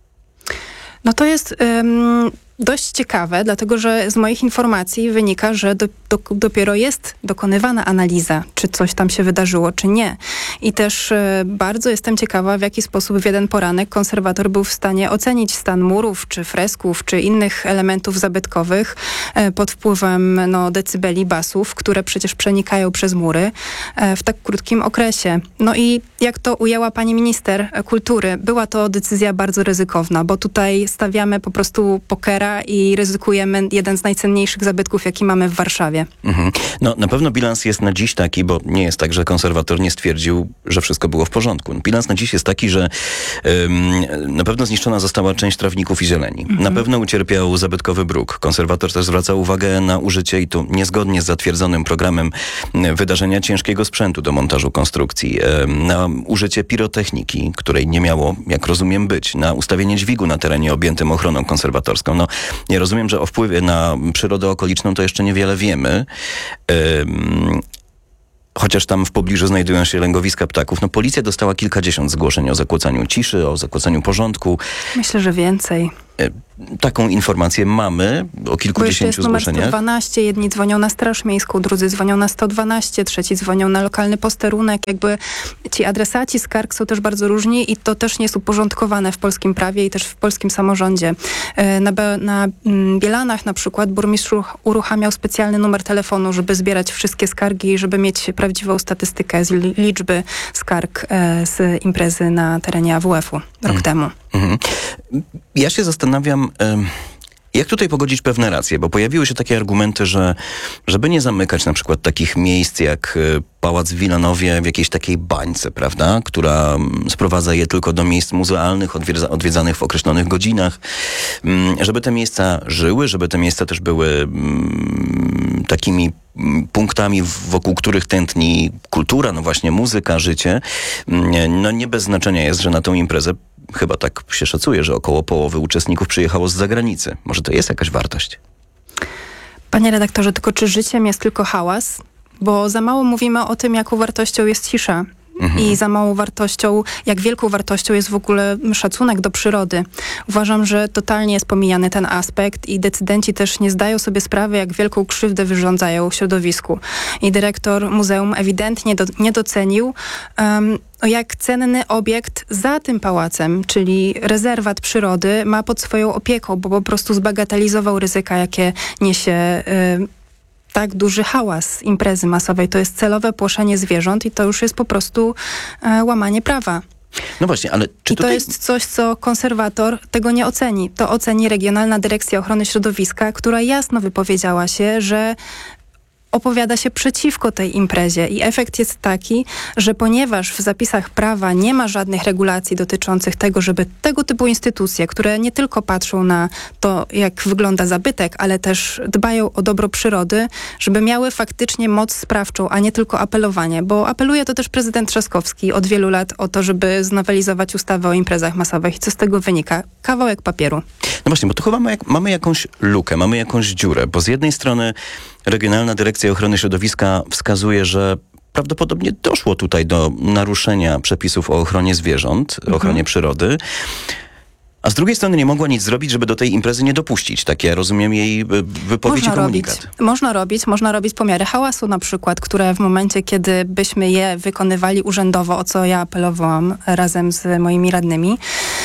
No to jest um, dość ciekawe, dlatego że z moich informacji wynika, że do, do, dopiero jest dokonywana analiza, czy coś tam się wydarzyło, czy nie. I też e, bardzo jestem ciekawa, w jaki sposób w jeden poranek konserwator był w stanie ocenić stan murów, czy fresków, czy innych elementów zabytkowych e, pod wpływem no, decybeli basów, które przecież przenikają przez mury e, w tak krótkim okresie. No i jak to ujęła pani minister kultury, była to decyzja bardzo ryzykowna, bo tutaj stawiamy po prostu pokera i ryzykujemy jeden z najcenniejszych zabytków, jaki mamy w Warszawie. Mhm. No na pewno bilans jest na dziś taki, bo nie jest tak, że konserwator nie stwierdził, że wszystko było w porządku. Bilans na dziś jest taki, że ym, na pewno zniszczona została część trawników i zieleni. Mhm. Na pewno ucierpiał zabytkowy bruk. Konserwator też zwraca uwagę na użycie, i tu niezgodnie z zatwierdzonym programem wydarzenia, ciężkiego sprzętu do montażu konstrukcji, ym, na użycie pirotechniki, której nie miało, jak rozumiem, być, na ustawienie dźwigu na terenie objętym ochroną konserwatorską. No, ja rozumiem, że o wpływie na przyrodę okoliczną to jeszcze niewiele wiemy. Ym, chociaż tam w pobliżu znajdują się lęgowiska ptaków. No, policja dostała kilkadziesiąt zgłoszeń o zakłócaniu ciszy, o zakłócaniu porządku. Myślę, że więcej. Taką informację mamy o kilkudziesięciu zgłoszeniach. zgłoszeniach. sto dwanaście, jedni dzwonią na Straż Miejską, drudzy dzwonią na sto dwanaście, trzeci dzwonią na lokalny posterunek. Jakby ci adresaci skarg są też bardzo różni i to też nie jest uporządkowane w polskim prawie i też w polskim samorządzie. Na, na Bielanach na przykład burmistrz uruchamiał specjalny numer telefonu, żeby zbierać wszystkie skargi i żeby mieć prawdziwą statystykę z liczby skarg z imprezy na terenie A W F-u rok hmm. temu. Mhm. Ja się zastanawiam, jak tutaj pogodzić pewne racje, bo pojawiły się takie argumenty, że żeby nie zamykać na przykład takich miejsc jak Pałac w Wilanowie w jakiejś takiej bańce, prawda, która sprowadza je tylko do miejsc muzealnych, odwiedza, odwiedzanych w określonych godzinach, żeby te miejsca żyły, żeby te miejsca też były mm, takimi punktami, wokół których tętni kultura, no właśnie muzyka, życie. No nie bez znaczenia jest, że na tą imprezę chyba tak się szacuje, że około połowy uczestników przyjechało z zagranicy. Może to jest jakaś wartość? Panie redaktorze, tylko czy życiem jest tylko hałas? Bo za mało mówimy o tym, jaką wartością jest cisza. Mhm. I za małą wartością, jak wielką wartością jest w ogóle szacunek do przyrody. Uważam, że totalnie jest pomijany ten aspekt i decydenci też nie zdają sobie sprawy, jak wielką krzywdę wyrządzają środowisku. I dyrektor muzeum ewidentnie do, nie docenił, um, jak cenny obiekt za tym pałacem, czyli rezerwat przyrody, ma pod swoją opieką, bo po prostu zbagatelizował ryzyka, jakie niesie y, tak duży hałas imprezy masowej. To jest celowe płoszenie zwierząt i to już jest po prostu e, łamanie prawa. No właśnie, ale czy I tutaj... to jest coś, co konserwator tego nie oceni. To oceni Regionalna Dyrekcja Ochrony Środowiska, która jasno wypowiedziała się, że opowiada się przeciwko tej imprezie i efekt jest taki, że ponieważ w zapisach prawa nie ma żadnych regulacji dotyczących tego, żeby tego typu instytucje, które nie tylko patrzą na to, jak wygląda zabytek, ale też dbają o dobro przyrody, żeby miały faktycznie moc sprawczą, a nie tylko apelowanie, bo apeluje to też prezydent Trzaskowski od wielu lat o to, żeby znowelizować ustawę o imprezach masowych. I co z tego wynika? Kawałek papieru. No właśnie, bo tu chyba mamy, mamy jakąś lukę, mamy jakąś dziurę, bo z jednej strony Regionalna Dyrekcja Ochrony Środowiska wskazuje, że prawdopodobnie doszło tutaj do naruszenia przepisów o ochronie zwierząt, mhm. ochronie przyrody, a z drugiej strony nie mogła nic zrobić, żeby do tej imprezy nie dopuścić. Tak ja rozumiem jej wypowiedź i komunikat. Robić. Można robić, można robić pomiary hałasu na przykład, które w momencie, kiedy byśmy je wykonywali urzędowo, o co ja apelowałam razem z moimi radnymi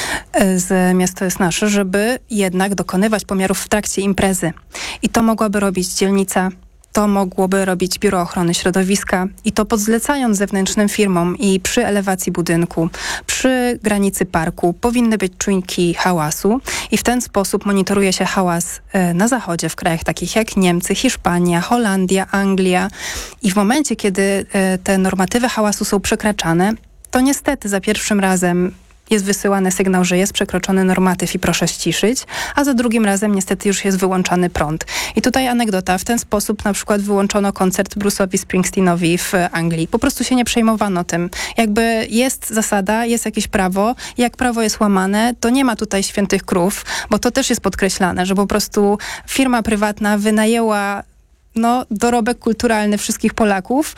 z Miasto jest Nasze, żeby jednak dokonywać pomiarów w trakcie imprezy. I to mogłaby robić dzielnica to mogłoby robić Biuro Ochrony Środowiska i to podzlecając zewnętrznym firmom i przy elewacji budynku, przy granicy parku powinny być czujniki hałasu i w ten sposób monitoruje się hałas na zachodzie w krajach takich jak Niemcy, Hiszpania, Holandia, Anglia i w momencie, kiedy te normatywy hałasu są przekraczane, to niestety za pierwszym razem jest wysyłany sygnał, że jest przekroczony normatyw i proszę ściszyć, a za drugim razem niestety już jest wyłączany prąd. I tutaj anegdota, w ten sposób na przykład wyłączono koncert Bruce'owi Springsteenowi w Anglii. Po prostu się nie przejmowano tym. Jakby jest zasada, jest jakieś prawo, jak prawo jest łamane, to nie ma tutaj świętych krów, bo to też jest podkreślane, że po prostu firma prywatna wynajęła no, dorobek kulturalny wszystkich Polaków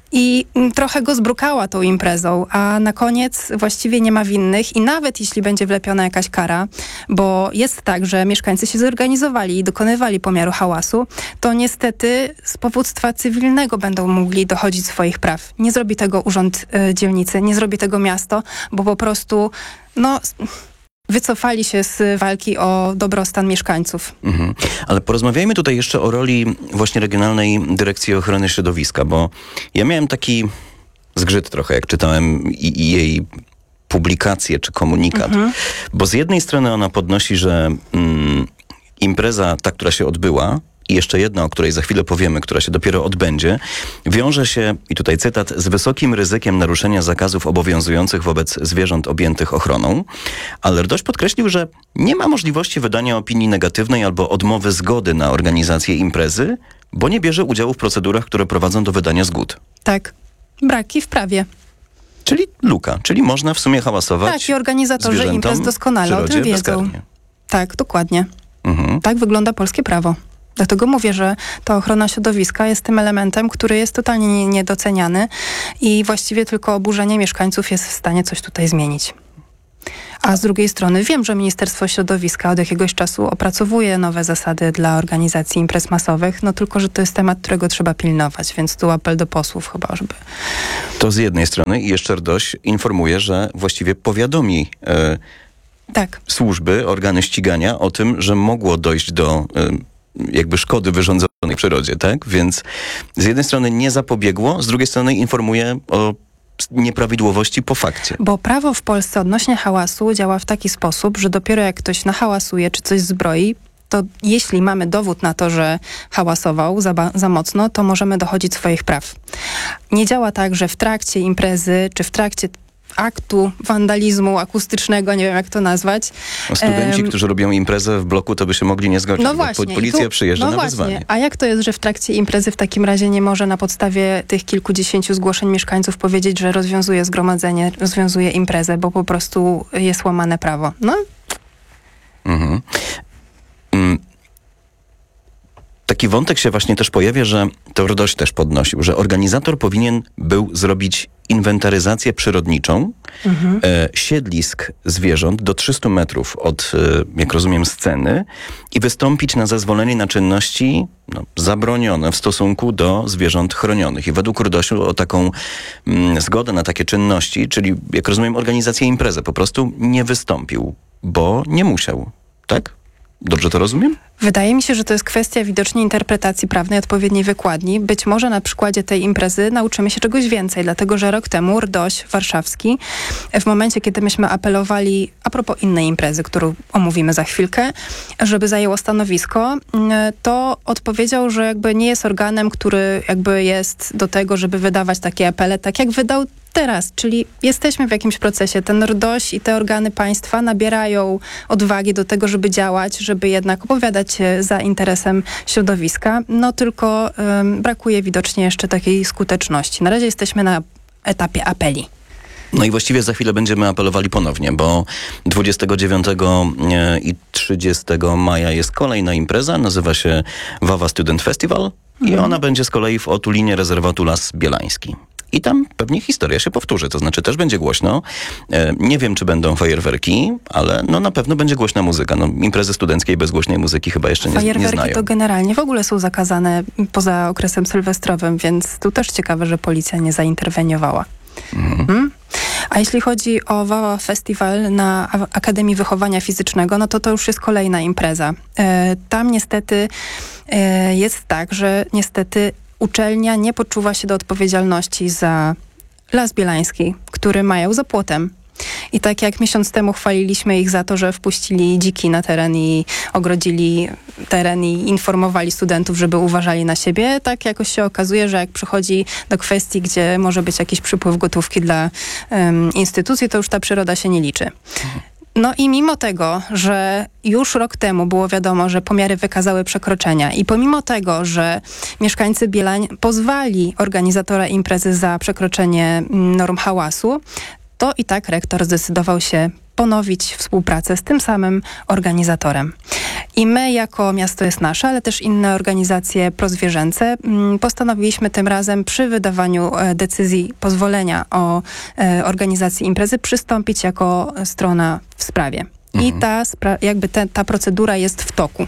i trochę go zbrukała tą imprezą, a na koniec właściwie nie ma winnych i nawet jeśli będzie wlepiona jakaś kara, bo jest tak, że mieszkańcy się zorganizowali i dokonywali pomiaru hałasu, to niestety z powództwa cywilnego będą mogli dochodzić swoich praw. Nie zrobi tego urząd y, dzielnicy, nie zrobi tego miasto, bo po prostu no... wycofali się z walki o dobrostan mieszkańców. Mhm. Ale porozmawiajmy tutaj jeszcze o roli właśnie Regionalnej Dyrekcji Ochrony Środowiska, bo ja miałem taki zgrzyt trochę, jak czytałem i, i jej publikację czy komunikat, mhm. bo z jednej strony ona podnosi, że mm, impreza, ta, która się odbyła, i jeszcze jedna, o której za chwilę powiemy, która się dopiero odbędzie, wiąże się, i tutaj cytat, z wysokim ryzykiem naruszenia zakazów obowiązujących wobec zwierząt objętych ochroną, ale RDOŚ podkreślił, że nie ma możliwości wydania opinii negatywnej albo odmowy zgody na organizację imprezy, bo nie bierze udziału w procedurach, które prowadzą do wydania zgód. Tak. Braki w prawie. Czyli luka, czyli można w sumie hałasować. Tak, i organizatorzy imprez doskonale o tym wiedzą. Bezkarnie. Tak, dokładnie. Mhm. Tak wygląda polskie prawo. Dlatego mówię, że ta ochrona środowiska jest tym elementem, który jest totalnie niedoceniany i właściwie tylko oburzenie mieszkańców jest w stanie coś tutaj zmienić. A z drugiej strony wiem, że Ministerstwo Środowiska od jakiegoś czasu opracowuje nowe zasady dla organizacji imprez masowych, no tylko, że to jest temat, którego trzeba pilnować, więc tu apel do posłów chyba, żeby... To z jednej strony i jeszcze RDOŚ informuje, że właściwie powiadomi e, tak. służby, organy ścigania o tym, że mogło dojść do... E, jakby szkody wyrządzonej przyrodzie, tak? Więc z jednej strony nie zapobiegło, z drugiej strony informuje o nieprawidłowości po fakcie. Bo prawo w Polsce odnośnie hałasu działa w taki sposób, że dopiero jak ktoś nahałasuje czy coś zbroi, to jeśli mamy dowód na to, że hałasował za, za mocno, to możemy dochodzić swoich praw. Nie działa tak, że w trakcie imprezy czy w trakcie aktu wandalizmu akustycznego, nie wiem jak to nazwać. O studenci, um, którzy robią imprezę w bloku, to by się mogli nie zgodzić. No właśnie. Policja tu, przyjeżdża no na właśnie. wezwanie. A jak to jest, że w trakcie imprezy w takim razie nie może na podstawie tych kilkudziesięciu zgłoszeń mieszkańców powiedzieć, że rozwiązuje zgromadzenie, rozwiązuje imprezę, bo po prostu jest łamane prawo. No. Mhm. Mm. Taki wątek się właśnie też pojawia, że to RDOŚ też podnosił, że organizator powinien był zrobić inwentaryzację przyrodniczą mhm. e, siedlisk zwierząt do trzystu metrów od, e, jak rozumiem, sceny i wystąpić na zezwolenie na czynności no, zabronione w stosunku do zwierząt chronionych. I według RDOŚ-u o taką mm, zgodę na takie czynności, czyli, jak rozumiem, organizację imprezy, po prostu nie wystąpił, bo nie musiał, tak? Dobrze to rozumiem? Wydaje mi się, że to jest kwestia widocznie interpretacji prawnej, odpowiedniej wykładni. Być może na przykładzie tej imprezy nauczymy się czegoś więcej, dlatego że rok temu RDOŚ warszawski, w momencie, kiedy myśmy apelowali, a propos innej imprezy, którą omówimy za chwilkę, żeby zajęło stanowisko, to odpowiedział, że jakby nie jest organem, który jakby jest do tego, żeby wydawać takie apele, tak jak wydał teraz, czyli jesteśmy w jakimś procesie. Ten RDOŚ i te organy państwa nabierają odwagi do tego, żeby działać, żeby jednak opowiadać się za interesem środowiska. No tylko um, brakuje widocznie jeszcze takiej skuteczności. Na razie jesteśmy na etapie apeli. No i właściwie za chwilę będziemy apelowali ponownie, bo dwudziestego dziewiątego i trzydziestego maja jest kolejna impreza, nazywa się Wawa Student Festival mhm. i ona będzie z kolei w otulinie rezerwatu Las Bielański. I tam pewnie historia się powtórzy, to znaczy też będzie głośno. E, nie wiem, czy będą fajerwerki, ale no na pewno będzie głośna muzyka. No, imprezy studenckiej bez głośnej muzyki chyba jeszcze nie, nie znają. Fajerwerki to generalnie w ogóle są zakazane poza okresem sylwestrowym, więc tu też ciekawe, że policja nie zainterweniowała. Mhm. Hmm? A jeśli chodzi o Wawa Festiwal na Akademii Wychowania Fizycznego, no to to już jest kolejna impreza. E, tam niestety jest tak, że niestety uczelnia nie poczuwa się do odpowiedzialności za Las Bielański, który mają za płotem. I tak jak miesiąc temu chwaliliśmy ich za to, że wpuścili dziki na teren i ogrodzili teren i informowali studentów, żeby uważali na siebie, tak jakoś się okazuje, że jak przychodzi do kwestii, gdzie może być jakiś przypływ gotówki dla um, instytucji, to już ta przyroda się nie liczy. No i mimo tego, że już rok temu było wiadomo, że pomiary wykazały przekroczenia i pomimo tego, że mieszkańcy Bielań pozwali organizatora imprezy za przekroczenie norm hałasu, to i tak rektor zdecydował się ponowić współpracę z tym samym organizatorem. I my jako Miasto jest Nasze, ale też inne organizacje prozwierzęce postanowiliśmy tym razem przy wydawaniu decyzji pozwolenia o organizacji imprezy przystąpić jako strona w sprawie. Mhm. I ta, jakby te, ta procedura jest w toku.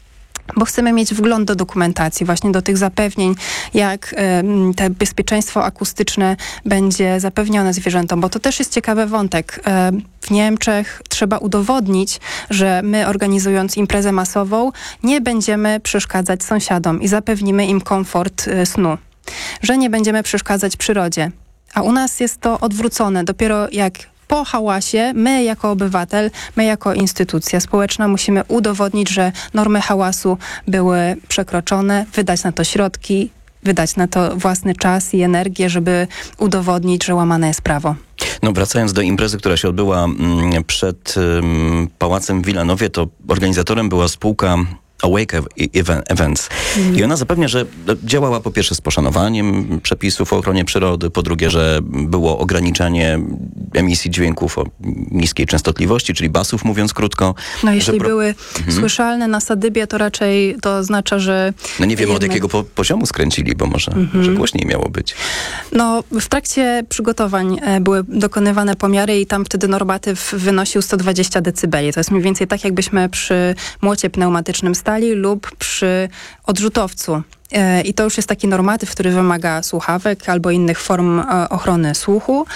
Bo chcemy mieć wgląd do dokumentacji, właśnie do tych zapewnień, jak y, te bezpieczeństwo akustyczne będzie zapewnione zwierzętom, bo to też jest ciekawy wątek. Y, w Niemczech trzeba udowodnić, że my organizując imprezę masową nie będziemy przeszkadzać sąsiadom i zapewnimy im komfort y, snu, że nie będziemy przeszkadzać przyrodzie. A u nas jest to odwrócone. Dopiero jak po hałasie my jako obywatel, my jako instytucja społeczna musimy udowodnić, że normy hałasu były przekroczone, wydać na to środki, wydać na to własny czas i energię, żeby udowodnić, że łamane jest prawo. No wracając do imprezy, która się odbyła przed um, Pałacem w Wilanowie, to organizatorem była spółka Awake Events. Mm. I ona zapewnia, że działała po pierwsze z poszanowaniem przepisów o ochronie przyrody, po drugie, że było ograniczanie emisji dźwięków o niskiej częstotliwości, czyli basów, mówiąc krótko. No jeśli pro... były mhm. słyszalne na sadybie, to raczej to oznacza, że... No nie wiemy jednak... od jakiego po poziomu skręcili, bo może, mhm. może głośniej miało być. No w trakcie przygotowań były dokonywane pomiary i tam wtedy normatyw wynosił sto dwadzieścia decybeli. To jest mniej więcej tak, jakbyśmy przy młocie pneumatycznym stali lub przy odrzutowcu. I to już jest taki normatyw, który wymaga słuchawek albo innych form ochrony słuchu.